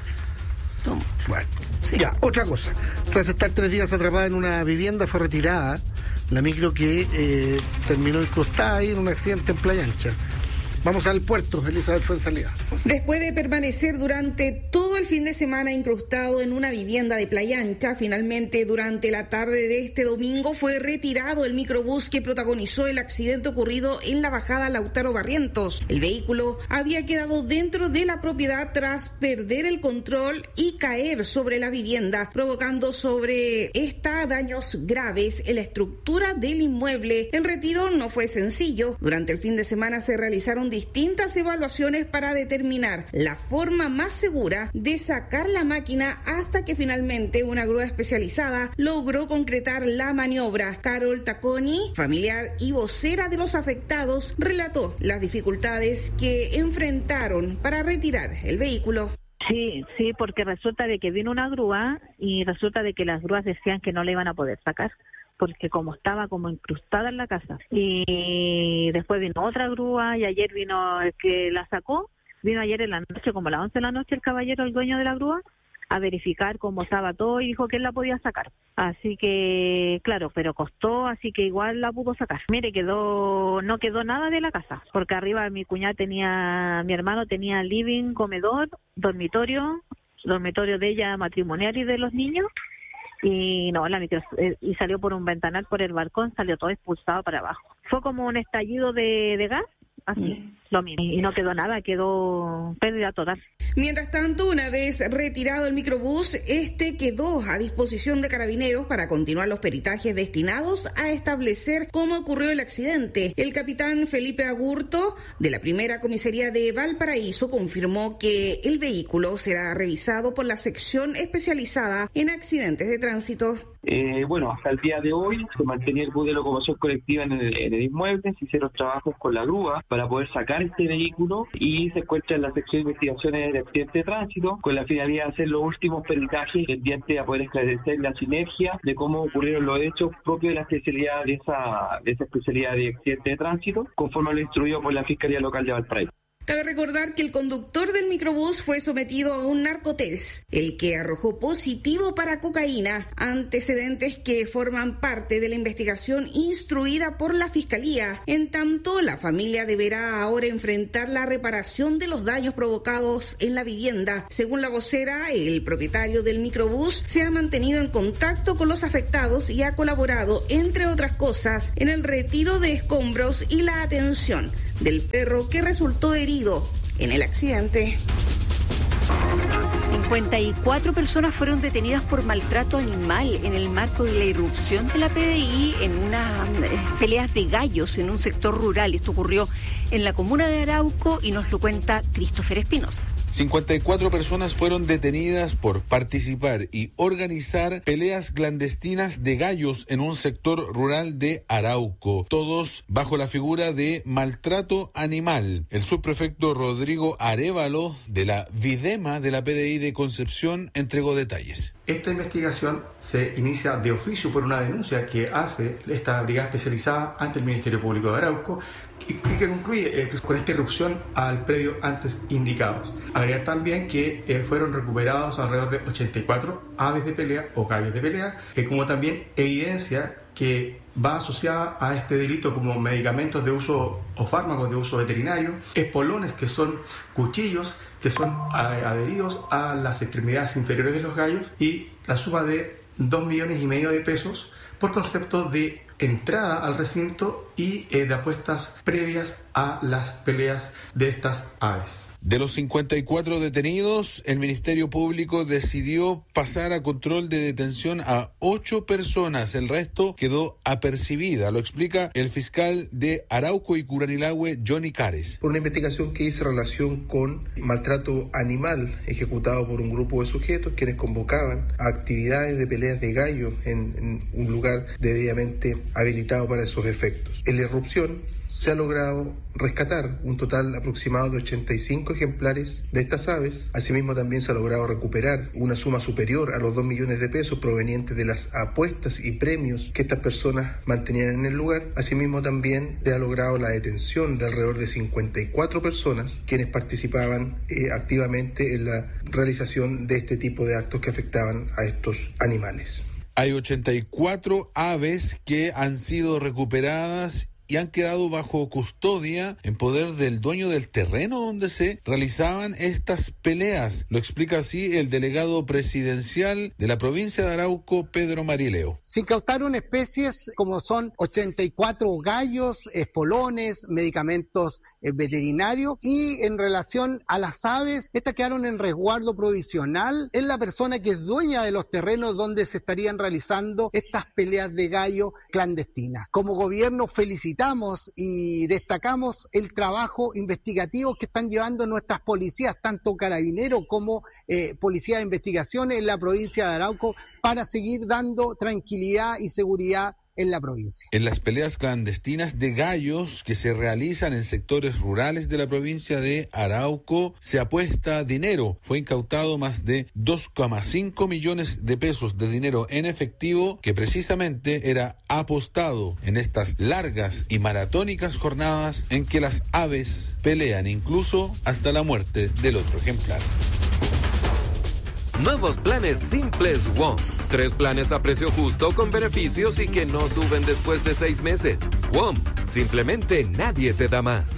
S5: Bueno, ya, otra cosa, tras estar 3 días atrapada en una vivienda fue retirada la micro que terminó incrustada ahí en un accidente en Playa Ancha. Vamos al puerto, Elizabeth Fuenzalida.
S6: Después de permanecer durante todo el fin de semana incrustado en una vivienda de Playa Ancha, finalmente durante la tarde de este domingo fue retirado el microbús que protagonizó el accidente ocurrido en la bajada Lautaro Barrientos. El vehículo había quedado dentro de la propiedad tras perder el control y caer sobre la vivienda, provocando sobre esta daños graves en la estructura del inmueble. El retiro no fue sencillo. Durante el fin de semana se realizaron distintas evaluaciones para determinar la forma más segura de sacar la máquina hasta que finalmente una grúa especializada logró concretar la maniobra. Carol Tacconi, familiar y vocera de los afectados, relató las dificultades que enfrentaron para retirar el vehículo.
S7: Sí, porque resulta de que vino una grúa y resulta de que las grúas decían que no la iban a poder sacar, porque como estaba como incrustada en la casa. Y después vino otra grúa y ayer vino el que la sacó, vino ayer en la noche, como a las 11 de la noche, el caballero, el dueño de la grúa, a verificar cómo estaba todo y dijo que él la podía sacar. Así que, claro, pero costó, así que igual la pudo sacar. Mire, no quedó nada de la casa, porque arriba mi hermano tenía living, comedor, dormitorio de ella matrimonial y de los niños. Y no, y salió por un ventanal, por el balcón, salió todo expulsado para abajo. Fue como un estallido de gas, así, lo mismo. Y no quedó nada, quedó pérdida total.
S6: Mientras tanto, una vez retirado el microbús, quedó a disposición de Carabineros para continuar los peritajes destinados a establecer cómo ocurrió el accidente. El capitán Felipe Agurto, de la primera comisaría de Valparaíso, confirmó que el vehículo será revisado por la sección especializada en accidentes de tránsito.
S8: Hasta el día de hoy se mantenía el bus de locomoción colectiva en el inmueble, se hicieron trabajos con la grúa para poder sacar este vehículo y se encuentra en la sección de investigaciones de accidentes de tránsito con la finalidad de hacer los últimos peritajes pendientes a poder esclarecer la sinergia de cómo ocurrieron los hechos propios de la especialidad de esa especialidad de accidentes de tránsito, conforme a lo instruido por la Fiscalía Local de Valparaíso.
S6: Cabe recordar que el conductor del microbús fue sometido a un narcotest, el que arrojó positivo para cocaína, antecedentes que forman parte de la investigación instruida por la Fiscalía. En tanto, la familia deberá ahora enfrentar la reparación de los daños provocados en la vivienda. Según la vocera, el propietario del microbús se ha mantenido en contacto con los afectados y ha colaborado, entre otras cosas, en el retiro de escombros y la atención del perro que resultó herido en el accidente.
S1: 54 personas fueron detenidas por maltrato animal en el marco de la irrupción de la PDI en unas peleas de gallos en un sector rural. Esto ocurrió en la comuna de Arauco y nos lo cuenta Christopher Espinosa.
S12: 54 personas fueron detenidas por participar y organizar peleas clandestinas de gallos en un sector rural de Arauco, todos bajo la figura de maltrato animal. El subprefecto Rodrigo Arévalo de la Videma de la PDI de Concepción entregó detalles.
S13: Esta investigación se inicia de oficio por una denuncia que hace esta brigada especializada ante el Ministerio Público de Arauco y que concluye con esta irrupción al predio antes indicados. Agregar también que fueron recuperados alrededor de 84 aves de pelea o gallos de pelea, como también evidencia que va asociada a este delito como medicamentos de uso o fármacos de uso veterinario, espolones que son cuchillos que son adheridos a las extremidades inferiores de los gallos y la suma de 2,5 millones de pesos por concepto de entrada al recinto y de apuestas previas a las peleas de estas aves.
S12: De los 54 detenidos, el Ministerio Público decidió pasar a control de detención a 8 personas. El resto quedó apercibida. Lo explica el fiscal de Arauco y Curanilahue, Johnny Cares.
S14: Por una investigación que hizo relación con maltrato animal ejecutado por un grupo de sujetos quienes convocaban a actividades de peleas de gallo en un lugar debidamente habilitado para esos efectos. En la irrupción se ha logrado rescatar un total aproximado de 85 ejemplares de estas aves. Asimismo, también se ha logrado recuperar una suma superior a los 2 millones de pesos provenientes de las apuestas y premios que estas personas mantenían en el lugar. Asimismo, también se ha logrado la detención de alrededor de 54 personas quienes participaban activamente en la realización de este tipo de actos que afectaban a estos animales.
S12: Hay 84 aves que han sido recuperadas y han quedado bajo custodia en poder del dueño del terreno donde se realizaban estas peleas. Lo explica así el delegado presidencial de la provincia de Arauco, Pedro Marileo.
S15: Se incautaron especies como son 84 gallos, espolones, medicamentos veterinarios y en relación a las aves, estas quedaron en resguardo provisional en la persona que es dueña de los terrenos donde se estarían realizando estas peleas de gallo clandestinas. Como gobierno felicitamos y destacamos el trabajo investigativo que están llevando nuestras policías, tanto carabineros como policía de investigaciones en la provincia de Arauco, para seguir dando tranquilidad y seguridad en la provincia.
S12: En las peleas clandestinas de gallos que se realizan en sectores rurales de la provincia de Arauco, se apuesta dinero. Fue incautado más de 2,5 millones de pesos de dinero en efectivo que precisamente era apostado en estas largas y maratónicas jornadas en que las aves pelean incluso hasta la muerte del otro ejemplar.
S11: Nuevos planes simples WOM. 3 planes a precio justo con beneficios y que no suben después de 6 meses. WOM, simplemente nadie te da más.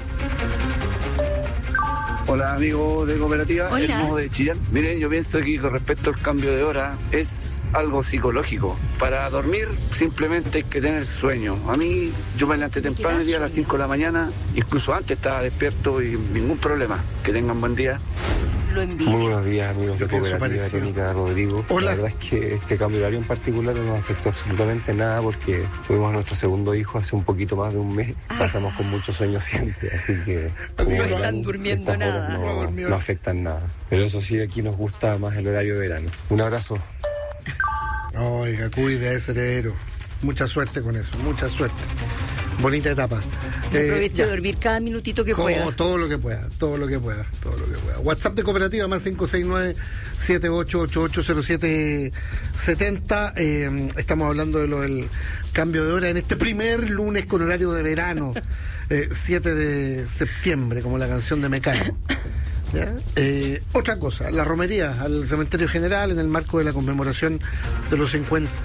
S16: Hola amigos de Cooperativa,
S1: Hola.
S16: El modo de Chillán. Miren, yo pienso que con respecto al cambio de hora es algo psicológico. Para dormir simplemente hay que tener sueño. A mí, yo me levanté temprano el día a las 5 de la mañana, incluso antes estaba despierto y ningún problema. Que tengan buen día.
S17: Muy buenos días, amigos de Cooperativa, Tónica, Rodrigo.
S5: Hola.
S17: La verdad es que este cambio de horario en particular no nos afectó absolutamente nada porque tuvimos a nuestro segundo hijo hace un poquito más de un mes. Pasamos con mucho sueño siempre, así que
S1: no están durmiendo nada.
S17: No afectan nada. Pero eso sí, aquí nos gusta más el horario de verano. Un abrazo.
S5: Oiga, cuide a ese heredero. Mucha suerte con eso, mucha suerte. Bonita etapa.
S1: Aproveche de dormir cada minutito que pueda.
S5: Todo lo que pueda. WhatsApp de Cooperativa más 569-7888-0770. Estamos hablando de lo del cambio de hora en este primer lunes con horario de verano. 7 de septiembre, como la canción de Mecano. Otra cosa, la romería al cementerio general en el marco de la conmemoración de los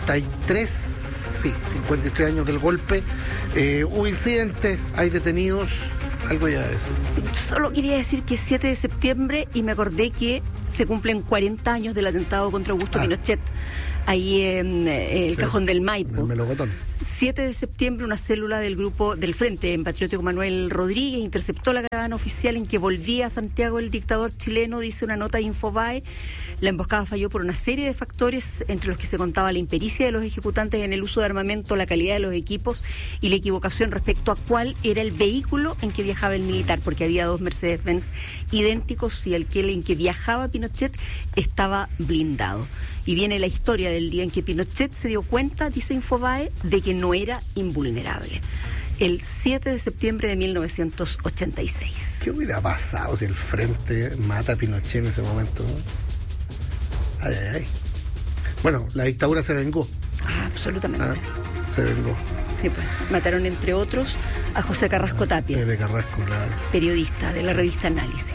S5: 53 años del golpe. Hubo incidentes, hay detenidos. Algo ya es.
S1: Solo quería decir que es 7 de septiembre y me acordé que se cumplen 40 años del atentado contra Augusto Pinochet, ahí en el Cajón del Maipo.
S5: El melocotón.
S1: 7 de septiembre, una célula del grupo del Frente Patriótico Manuel Rodríguez interceptó la caravana oficial en que volvía a Santiago el dictador chileno, dice una nota de Infobae. La emboscada falló por una serie de factores, entre los que se contaba la impericia de los ejecutantes en el uso de armamento, la calidad de los equipos y la equivocación respecto a cuál era el vehículo en que viajaba el militar, porque había 2 Mercedes-Benz idénticos y el en que viajaba Pinochet estaba blindado. Y viene la historia del día en que Pinochet se dio cuenta, dice Infobae, de que no era invulnerable. El 7 de septiembre de 1986.
S5: ¿Qué hubiera pasado si el Frente mata a Pinochet en ese momento? Ay, ay, ay. Bueno, la dictadura se vengó.
S1: Absolutamente.
S5: Se vengó.
S1: Sí, pues. Mataron, entre otros, a José Carrasco Tapia.
S5: Pepe Carrasco, claro.
S1: Periodista de la revista Análisis.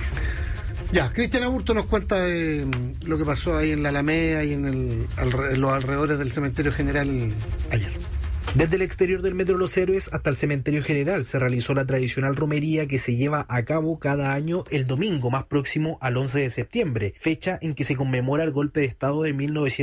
S5: Ya, Cristian Aburto nos cuenta de lo que pasó ahí en la Alameda y en los alrededores del cementerio general ayer.
S9: Desde el exterior del Metro Los Héroes hasta el cementerio general se realizó la tradicional romería que se lleva a cabo cada año el domingo más próximo al 11 de septiembre, fecha en que se conmemora el golpe de Estado de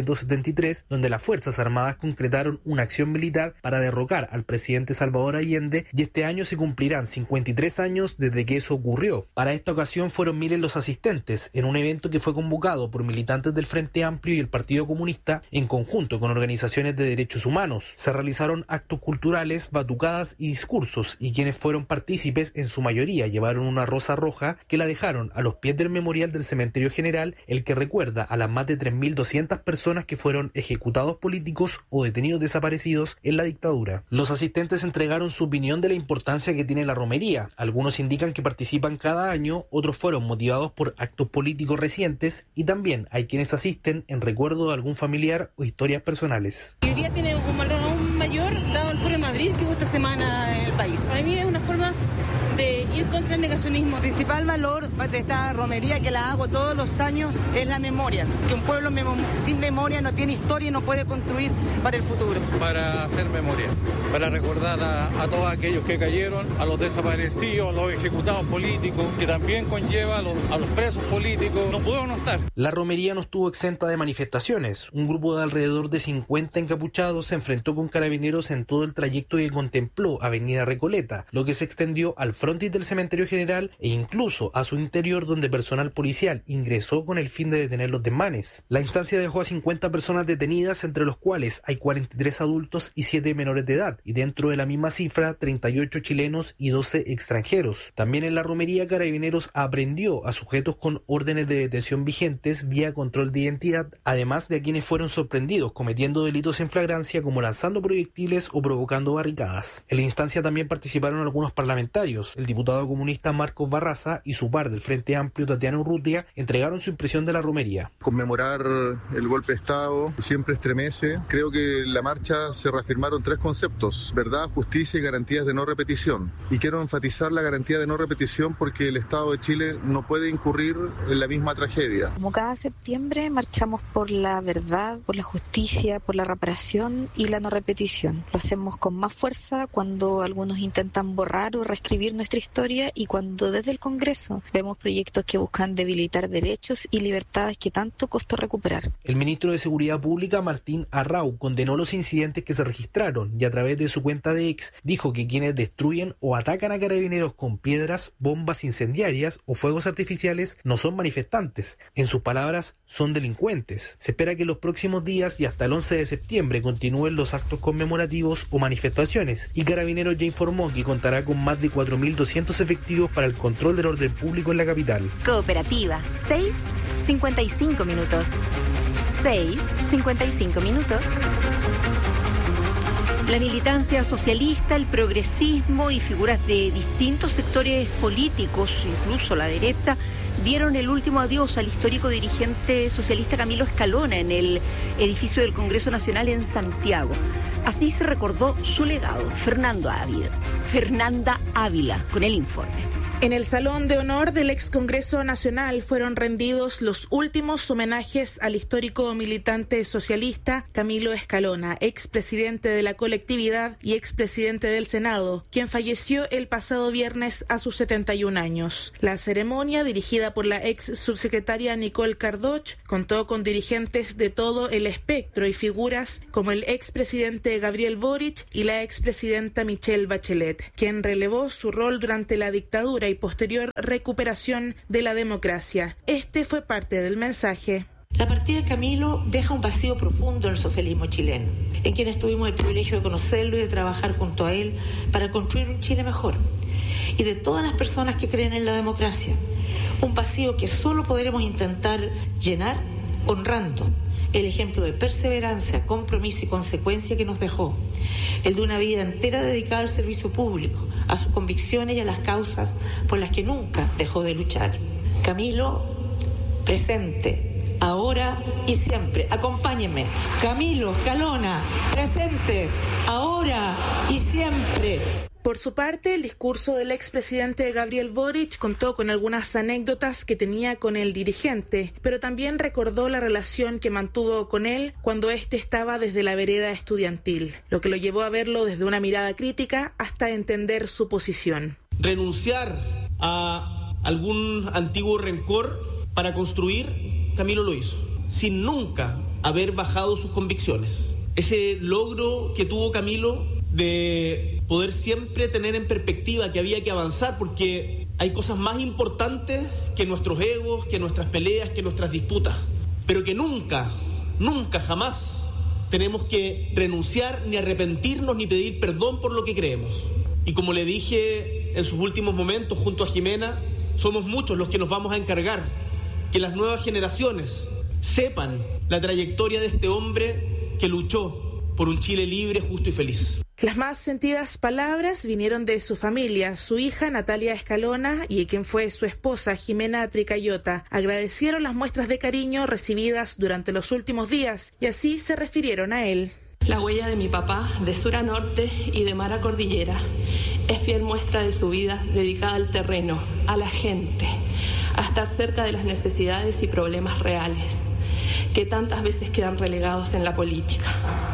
S9: 1973, donde las Fuerzas Armadas concretaron una acción militar para derrocar al presidente Salvador Allende, y este año se cumplirán 53 años desde que eso ocurrió. Para esta ocasión fueron miles los asistentes, en un evento que fue convocado por militantes del Frente Amplio y el Partido Comunista en conjunto con organizaciones de derechos humanos. Se realizaron actos culturales, batucadas y discursos, y quienes fueron partícipes en su mayoría llevaron una rosa roja que la dejaron a los pies del memorial del cementerio general, el que recuerda a las más de 3.200 personas que fueron ejecutados políticos o detenidos desaparecidos en la dictadura. Los asistentes entregaron su opinión de la importancia que tiene la romería. Algunos indican que participan cada año, otros fueron motivados por actos políticos recientes, y también hay quienes asisten en recuerdo de algún familiar o historias personales.
S10: Hoy día tiene un valor aún mayor dado el Foro de Madrid que hubo esta semana en el país. Para mí es una forma de ir contra el negacionismo.
S18: El principal valor de esta romería, que la hago todos los años, es la memoria. Que un pueblo sin memoria no tiene historia y no puede construir para el futuro.
S19: Para hacer memoria, para recordar a todos aquellos que cayeron, a los desaparecidos, a los ejecutados políticos, que también conlleva a los presos políticos. No podemos no estar.
S9: La romería no estuvo exenta de manifestaciones. Un grupo de alrededor de 50 encapuchados se enfrentó con carabineros en todo el trayecto que contempló Avenida Recoleta, lo que se extendió al frontis del cementerio general e incluso a su interior, donde personal policial ingresó con el fin de detener los desmanes. La instancia dejó a 50 personas detenidas, entre los cuales hay 43 adultos y 7 menores de edad, y dentro de la misma cifra 38 chilenos y 12 extranjeros. También en la romería Carabineros aprehendió a sujetos con órdenes de detención vigentes vía control de identidad, además de a quienes fueron sorprendidos cometiendo delitos en flagrancia como lanzando proyectiles o provocando barricadas. En la instancia también participaron algunos parlamentarios. El diputado comunista Marcos Barraza y su par del Frente Amplio Tatiana Urrutia entregaron su impresión de la romería.
S20: Conmemorar el golpe de Estado siempre estremece. Creo que en la marcha se reafirmaron 3 conceptos: verdad, justicia y garantías de no repetición. Y quiero enfatizar la garantía de no repetición porque el Estado de Chile no puede incurrir en la misma tragedia.
S21: Como cada septiembre marchamos por la verdad, por la justicia, por la reparación y la no repetición. Lo hacemos con más fuerza cuando algunos intentan borrar o reescribir nuestra historia y cuando desde el Congreso vemos proyectos que buscan debilitar derechos y libertades que tanto costó recuperar.
S9: El ministro de Seguridad Pública, Martín Arrau, condenó los incidentes que se registraron y a través de su cuenta de X dijo que quienes destruyen o atacan a carabineros con piedras, bombas incendiarias o fuegos artificiales no son manifestantes. En sus palabras, son delincuentes. Se espera que en los próximos días y hasta el 11 de septiembre continúen los actos conmemorativos o manifestaciones, y Carabineros ya informó que contará con más de 4.200 efectivos para el control del orden público en la capital.
S25: Cooperativa, 6:55 minutos. 6:55 minutos.
S1: La militancia socialista, el progresismo y figuras de distintos sectores políticos, incluso la derecha, dieron el último adiós al histórico dirigente socialista Camilo Escalona en el edificio del Congreso Nacional en Santiago. Así se recordó su legado. Fernanda Ávila, con el informe.
S2: En el Salón de Honor del Ex Congreso Nacional fueron rendidos los últimos homenajes al histórico militante socialista Camilo Escalona, expresidente de la colectividad y expresidente del Senado, quien falleció el pasado viernes a sus 71 años. La ceremonia, dirigida por la ex subsecretaria Nicole Cardoch, contó con dirigentes de todo el espectro y figuras como el expresidente Gabriel Boric y la expresidenta Michelle Bachelet, quien relevó su rol durante la dictadura y posterior recuperación de la democracia. Este fue parte del mensaje.
S4: La partida de Camilo deja un vacío profundo en el socialismo chileno, en quienes tuvimos el privilegio de conocerlo y de trabajar junto a él para construir un Chile mejor, y de todas las personas que creen en la democracia. Un vacío que solo podremos intentar llenar honrando el ejemplo de perseverancia, compromiso y consecuencia que nos dejó, el de una vida entera dedicada al servicio público, a sus convicciones y a las causas por las que nunca dejó de luchar. Camilo, presente, ahora y siempre. Acompáñenme. Camilo Escalona, presente, ahora y siempre.
S2: Por su parte, el discurso del expresidente Gabriel Boric contó con algunas anécdotas que tenía con el dirigente, pero también recordó la relación que mantuvo con él cuando éste estaba desde la vereda estudiantil, lo que lo llevó a verlo desde una mirada crítica hasta entender su posición.
S22: Renunciar a algún antiguo rencor para construir, Camilo lo hizo, sin nunca haber bajado sus convicciones. Ese logro que tuvo Camilo de poder siempre tener en perspectiva que había que avanzar porque hay cosas más importantes que nuestros egos, que nuestras peleas, que nuestras disputas, pero que nunca, jamás tenemos que renunciar, ni arrepentirnos, ni pedir perdón por lo que creemos. Y como le dije en sus últimos momentos junto a Jimena, somos muchos los que nos vamos a encargar que las nuevas generaciones sepan la trayectoria de este hombre que luchó por un Chile libre, justo y feliz.
S2: Las más sentidas palabras vinieron de su familia. Su hija Natalia Escalona y quien fue su esposa Jimena Tricayota agradecieron las muestras de cariño recibidas durante los últimos días y así se refirieron a él.
S23: La huella de mi papá, de sur a norte y de mar a cordillera, es fiel muestra de su vida dedicada al terreno, a la gente, a estar cerca de las necesidades y problemas reales, que tantas veces quedan relegados en la política,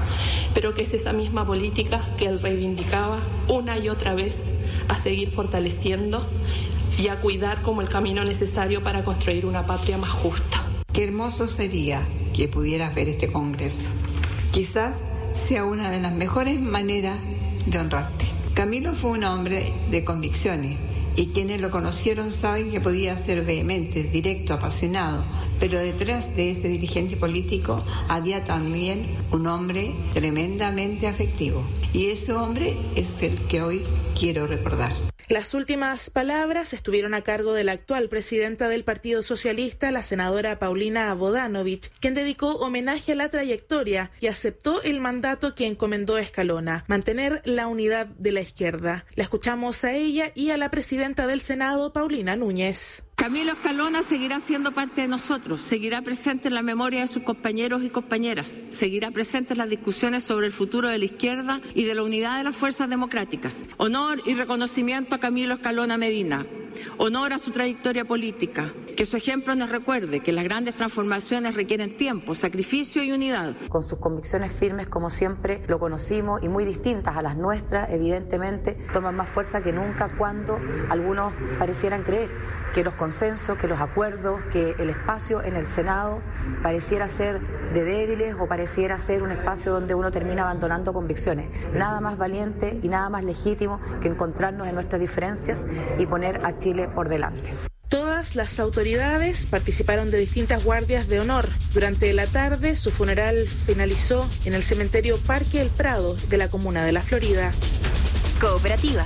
S23: pero que es esa misma política que él reivindicaba una y otra vez a seguir fortaleciendo y a cuidar como el camino necesario para construir una patria más justa.
S24: Qué hermoso sería que pudieras ver este congreso. Quizás sea una de las mejores maneras de honrarte. Camilo fue un hombre de convicciones y quienes lo conocieron saben que podía ser vehemente, directo, apasionado, pero detrás de ese dirigente político había también un hombre tremendamente afectivo y ese hombre es el que hoy quiero recordar.
S2: Las últimas palabras estuvieron a cargo de la actual presidenta del Partido Socialista, la senadora Paulina Bodanovich, quien dedicó homenaje a la trayectoria y aceptó el mandato que encomendó Escalona, mantener la unidad de la izquierda. La escuchamos a ella y a la presidenta del Senado, Paulina Núñez.
S26: Camilo Escalona seguirá siendo parte de nosotros, seguirá presente en la memoria de sus compañeros y compañeras, seguirá presente en las discusiones sobre el futuro de la izquierda y de la unidad de las fuerzas democráticas. Honor y reconocimiento a Camilo Escalona Medina, honor a su trayectoria política, que su ejemplo nos recuerde que las grandes transformaciones requieren tiempo, sacrificio y unidad.
S27: Con sus convicciones firmes como siempre lo conocimos y muy distintas a las nuestras, evidentemente toman más fuerza que nunca cuando algunos parecieran creer que los consensos, que los acuerdos, que el espacio en el Senado pareciera ser de débiles o pareciera ser un espacio donde uno termina abandonando convicciones. Nada más valiente y nada más legítimo que encontrarnos en nuestras diferencias y poner a Chile por delante.
S2: Todas las autoridades participaron de distintas guardias de honor. Durante la tarde, su funeral finalizó en el cementerio Parque El Prado de la comuna de La Florida.
S25: Cooperativa,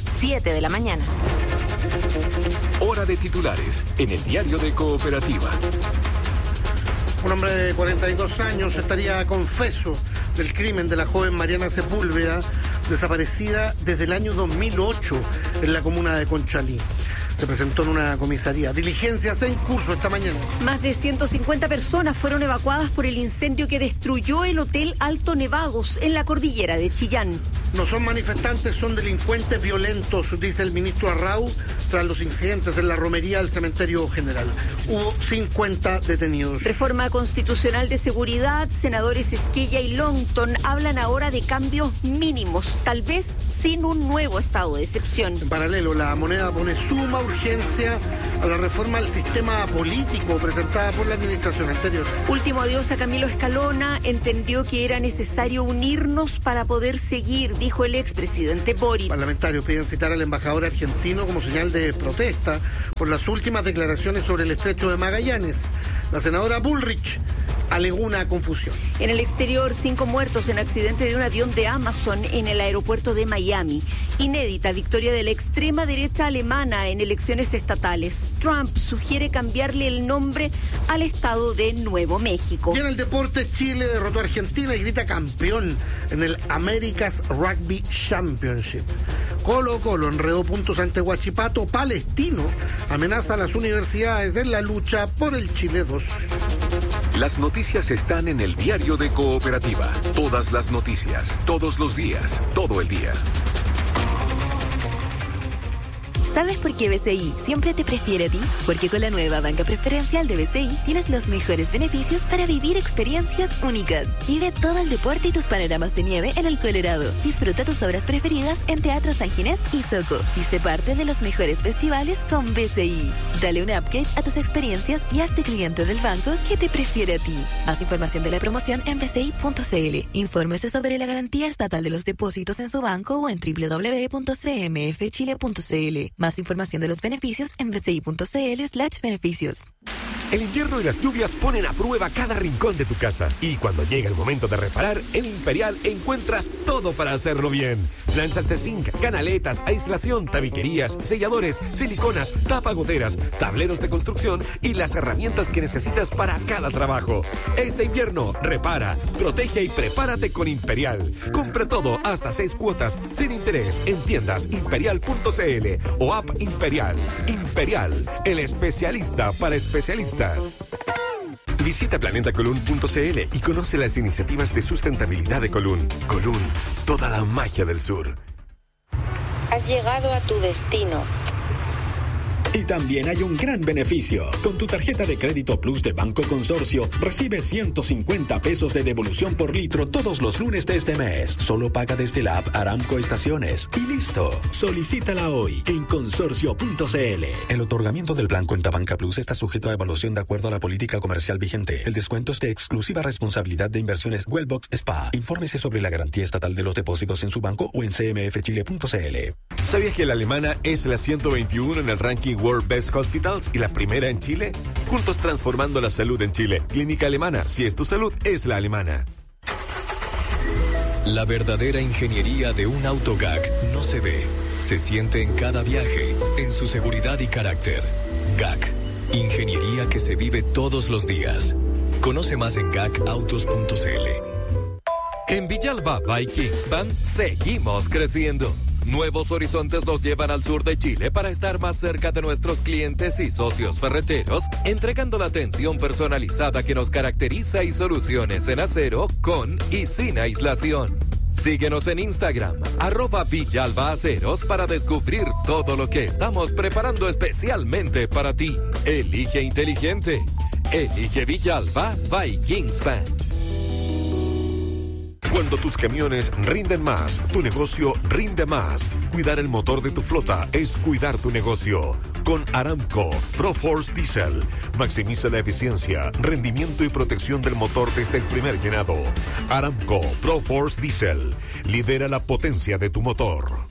S25: 7 de la mañana.
S11: Hora de titulares en el diario de Cooperativa.
S5: Un hombre de 42 años estaría confeso del crimen de la joven Mariana Sepúlveda, desaparecida desde el año 2008 en la comuna de Conchalí. se presentó en una comisaría. Diligencias en curso esta mañana.
S1: Más de 150 personas fueron evacuadas por el incendio que destruyó el Hotel Alto Nevados en la cordillera de Chillán.
S5: No son manifestantes, son delincuentes violentos, dice el ministro Arrau, tras los incidentes en la romería del cementerio general. Hubo 50 detenidos.
S1: Reforma constitucional de seguridad, senadores Esquella y Longton hablan ahora de cambios mínimos, tal vez sin un nuevo estado de excepción.
S5: En paralelo, la moneda pone suma urgencia a la reforma del sistema político presentada por la administración anterior.
S1: Último adiós a Camilo Escalona, entendió que era necesario unirnos para poder seguir, dijo el expresidente Boric.
S5: Parlamentarios piden citar al embajador argentino como señal de protesta por las últimas declaraciones sobre el estrecho de Magallanes. La senadora Bullrich alegó una confusión.
S1: En el exterior, 5 muertos en accidente de un avión de Amazon en el aeropuerto de Miami. Inédita victoria de la extrema derecha alemana en elecciones estatales. Trump sugiere cambiarle el nombre al estado de Nuevo México.
S5: Y en el deporte, Chile derrotó a Argentina y grita campeón en el America's Rugby Championship. Colo-Colo enredó puntos ante Huachipato. Palestino amenaza a las universidades en la lucha por el Chile 2.
S11: Las noticias están en el diario de Cooperativa. Todas las noticias, todos los días, todo el día.
S3: ¿Sabes por qué BCI siempre te prefiere a ti? Porque con la nueva banca preferencial de BCI tienes los mejores beneficios para vivir experiencias únicas. Vive todo el deporte y tus panoramas de nieve en el Colorado. Disfruta tus obras preferidas en Teatro San Ginés y Soco. Y sé parte de los mejores festivales con BCI. Dale un upgrade a tus experiencias y hazte cliente del banco que te prefiere a ti. Más información de la promoción en bci.cl. Infórmese sobre la garantía estatal de los depósitos en su banco o en www.cmfchile.cl. Más información de los beneficios en bci.cl/beneficios.
S6: El invierno y las lluvias ponen a prueba cada rincón de tu casa. Y cuando llega el momento de reparar, en Imperial encuentras todo para hacerlo bien. Planchas de zinc, canaletas, aislación, tabiquerías, selladores, siliconas, tapagoteras, tableros de construcción y las herramientas que necesitas para cada trabajo. Este invierno, repara, protege y prepárate con Imperial. Compra todo hasta 6 cuotas sin interés en tiendas imperial.cl o app Imperial. Imperial, el especialista para especialistas. Visita planetacolun.cl y conoce las iniciativas de sustentabilidad de Colún. Colún, toda la magia del sur.
S7: Has llegado a tu destino.
S8: Y también hay un gran beneficio. Con tu tarjeta de crédito Plus de Banco Consorcio, recibes 150 pesos de devolución por litro todos los lunes de este mes. Solo paga desde la app Aramco Estaciones. Y listo. Solicítala hoy en consorcio.cl. El otorgamiento del plan Cuenta Banca Plus está sujeto a evaluación de acuerdo a la política comercial vigente. El descuento es de exclusiva responsabilidad de Inversiones Wellbox Spa. Infórmese sobre la garantía estatal de los depósitos en su banco o en cmfchile.cl.
S6: ¿Sabías que la alemana es la 121 en el ranking World Best Hospitals y la primera en Chile? Juntos transformando la salud en Chile. Clínica Alemana. Si es tu salud, es la alemana.
S13: La verdadera ingeniería de un auto GAC no se ve. Se siente en cada viaje, en su seguridad y carácter. GAC. Ingeniería que se vive todos los días. Conoce más en gacautos.cl.
S11: En Villalba by Kingspan seguimos creciendo. Nuevos horizontes nos llevan al sur de Chile para estar más cerca de nuestros clientes y socios ferreteros, entregando la atención personalizada que nos caracteriza y soluciones en acero con y sin aislación. Síguenos en Instagram, @VillalbaAceros para descubrir todo lo que estamos preparando especialmente para ti. Elige inteligente. Elige Villalba by Kingspan.
S6: Cuando tus camiones rinden más, tu negocio rinde más. Cuidar el motor de tu flota es cuidar tu negocio. Con Aramco ProForce Diesel, maximiza la eficiencia, rendimiento y protección del motor desde el primer llenado. Aramco ProForce Diesel, lidera la potencia de tu motor.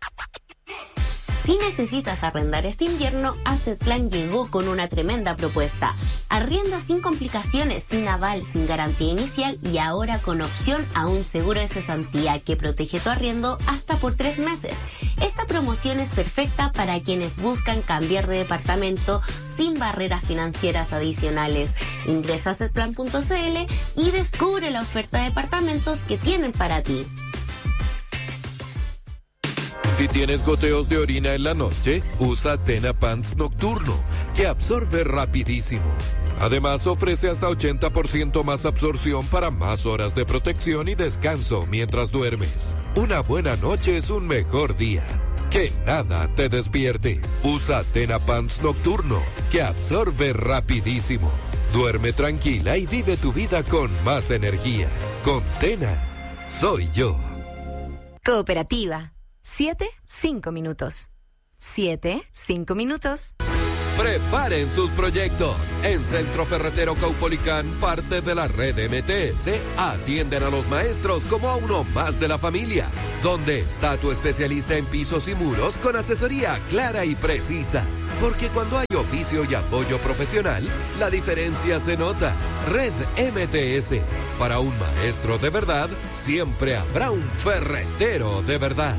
S14: Si necesitas arrendar este invierno, Assetplan llegó con una tremenda propuesta. Arrienda sin complicaciones, sin aval, sin garantía inicial y ahora con opción a un seguro de cesantía que protege tu arriendo hasta por 3 meses. Esta promoción es perfecta para quienes buscan cambiar de departamento sin barreras financieras adicionales. Ingresa a assetplan.cl y descubre la oferta de departamentos que tienen para ti.
S6: Si tienes goteos de orina en la noche, usa Tena Pants Nocturno, que absorbe rapidísimo. Además, ofrece hasta 80% más absorción para más horas de protección y descanso mientras duermes. Una buena noche es un mejor día. Que nada te despierte. Usa Tena Pants Nocturno, que absorbe rapidísimo. Duerme tranquila y vive tu vida con más energía. Con Tena, soy yo.
S25: Cooperativa. 7-5 minutos. 7-5 minutos.
S6: Preparen sus proyectos. En Centro Ferretero Caupolicán, parte de la red MTS, atienden a los maestros como a uno más de la familia. Donde está tu especialista en pisos y muros con asesoría clara y precisa. Porque cuando hay oficio y apoyo profesional, la diferencia se nota. Red MTS. Para un maestro de verdad, siempre habrá un ferretero de verdad.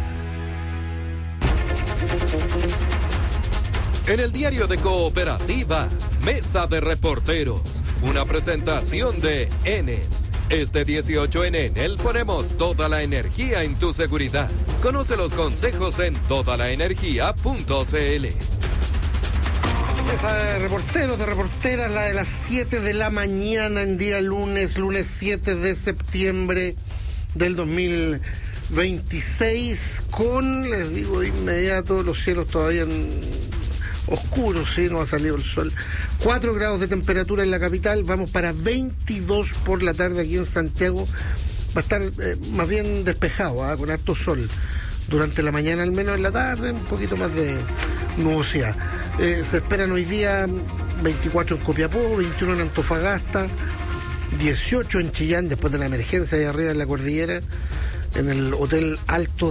S6: En el diario de Cooperativa, Mesa de Reporteros, una presentación de Enel. Este 18 en Enel ponemos toda la energía en tu seguridad. Conoce los consejos en todalaenergia.cl.
S5: Mesa de reporteros, de reporteras, la de las 7 de la mañana en día lunes 7 de septiembre del 2026, con, les digo de inmediato, los cielos todavía oscuros, sí, no ha salido el sol. 4 grados de temperatura en la capital, vamos para 22 por la tarde aquí en Santiago. Va a estar más bien despejado, con harto sol. Durante la mañana, al menos en la tarde, un poquito más de nubosidad. Se esperan hoy día 24 en Copiapó, 21 en Antofagasta, 18 en Chillán, después de la emergencia de arriba en la cordillera, en el hotel Alto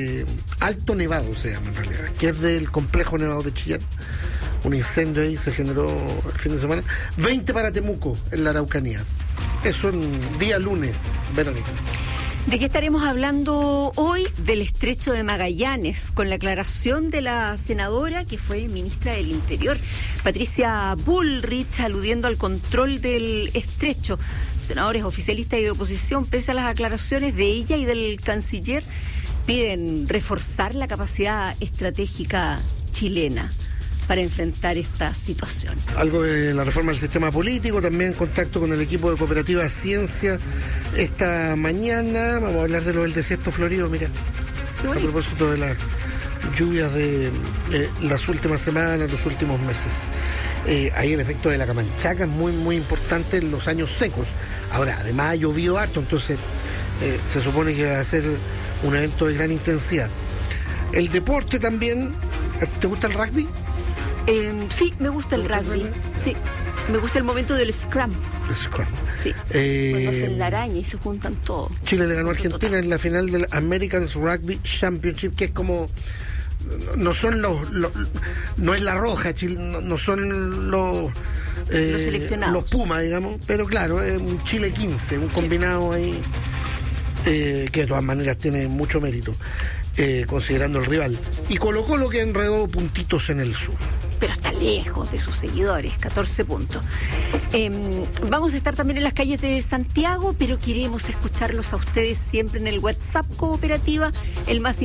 S5: Nevado se llama en realidad, que es del complejo Nevado de Chillán. Un incendio ahí se generó el fin de semana. 20 para Temuco, en la Araucanía. Eso en día lunes, Verónica.
S1: ¿De qué estaremos hablando hoy? Del estrecho de Magallanes, con la aclaración de la senadora que fue ministra del Interior, Patricia Bullrich, aludiendo al control del estrecho. Senadores oficialistas y de oposición, pese a las aclaraciones de ella y del canciller, piden reforzar la capacidad estratégica chilena para enfrentar esta situación.
S5: Algo de la reforma del sistema político, también en contacto con el equipo de Cooperativa Ciencia esta mañana. Vamos a hablar de lo del desierto florido, mira, a propósito de las lluvias de las últimas semanas, los últimos meses. Ahí el efecto de la Camanchaca es muy, muy importante en los años secos. Ahora, además ha llovido harto, entonces se supone que va a ser un evento de gran intensidad. El deporte también. ¿Te gusta el rugby?
S1: Sí, me gusta el rugby. Sí, me gusta el momento del scrum.
S5: Scrum.
S1: Sí. Cuando hacen la araña y se juntan todos.
S5: Chile le ganó a Argentina en la final del American Rugby Championship, que es como... No son no es la roja, Chile, no son los
S1: seleccionados,
S5: los Pumas, digamos, pero claro, es un Chile 15, un combinado ahí que de todas maneras tiene mucho mérito, considerando el rival. Y Colo-Colo que enredó puntitos en el sur.
S1: Pero está lejos de sus seguidores, 14 puntos. Vamos a estar también en las calles de Santiago, pero queremos escucharlos a ustedes siempre en el WhatsApp Cooperativa, el más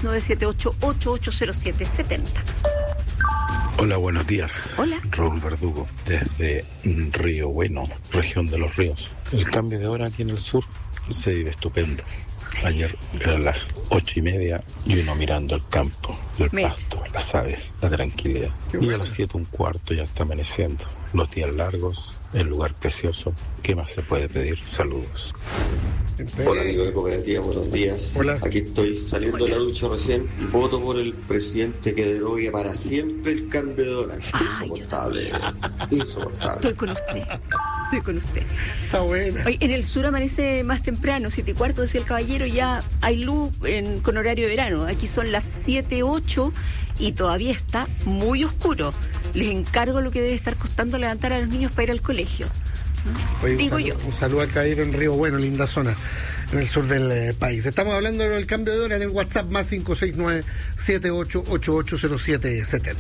S1: 56978880770.
S10: Hola, buenos días.
S1: Hola.
S10: Raúl Verdugo, desde Río Bueno, región de Los Ríos. El cambio de hora aquí en el sur se vive estupendo. Ayer eran las 8:30 y uno mirando el campo, el pasto, las aves, la tranquilidad. Y a las 7:15 ya está amaneciendo. Los días largos, el lugar precioso. ¿Qué más se puede pedir? Saludos.
S12: Hola amigos de Cooperativa, buenos días.
S5: Hola.
S12: Aquí estoy saliendo de la ducha recién. Voto por el presidente que derogue para siempre el cambio de hora. Insoportable. Insoportable.
S1: Estoy con usted.
S5: Está buena.
S1: Hoy en el sur amanece más temprano, 7:15, decía el caballero, ya hay luz con horario de verano. Aquí son las 7:08 y todavía está muy oscuro. Les encargo lo que debe estar costando levantar a los niños para ir al colegio.
S5: Oye,
S1: digo yo.
S5: Un saludo al caballero en Río Bueno, linda zona, en el sur del país. Estamos hablando del cambio de hora en el WhatsApp más 569-78880770.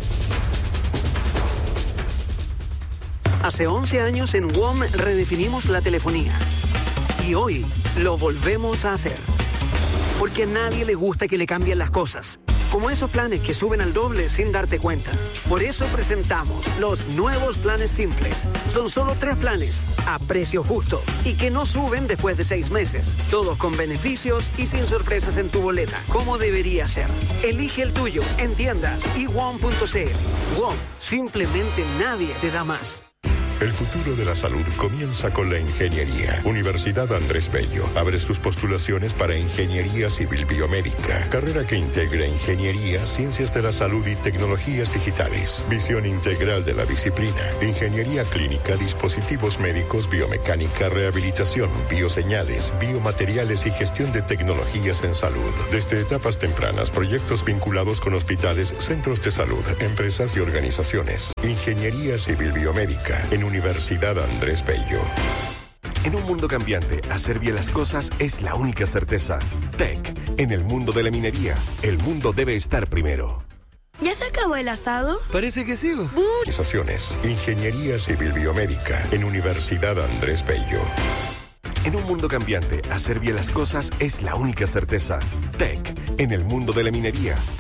S15: Hace 11 años en WOM redefinimos la telefonía. Y hoy lo volvemos a hacer. porque a nadie le gusta que le cambien las cosas. Como esos planes que suben al doble sin darte cuenta. Por eso presentamos los nuevos planes simples. Son solo 3 planes, a precio justo, y que no suben después de 6 meses. Todos con beneficios y sin sorpresas en tu boleta, como debería ser. Elige el tuyo en tiendas y WOM.cl. WOM, simplemente nadie te da más.
S16: El futuro de la salud comienza con la ingeniería. Universidad Andrés Bello abre sus postulaciones para Ingeniería Civil Biomédica, carrera que integra ingeniería, ciencias de la salud y tecnologías digitales. Visión integral de la disciplina. Ingeniería clínica, dispositivos médicos, biomecánica, rehabilitación, bioseñales, biomateriales y gestión de tecnologías en salud. Desde etapas tempranas, proyectos vinculados con hospitales, centros de salud, empresas y organizaciones. Ingeniería Civil Biomédica en Universidad Andrés Bello.
S6: En un mundo cambiante, hacer bien las cosas es la única certeza. TEC, en el mundo de la minería, el mundo debe estar primero.
S17: ¿Ya se acabó el asado?
S6: Parece que sí.
S16: Organizaciones. Ingeniería Civil Biomédica en Universidad Andrés Bello.
S6: En un mundo cambiante, hacer bien las cosas es la única certeza. TEC, en el mundo de la minería,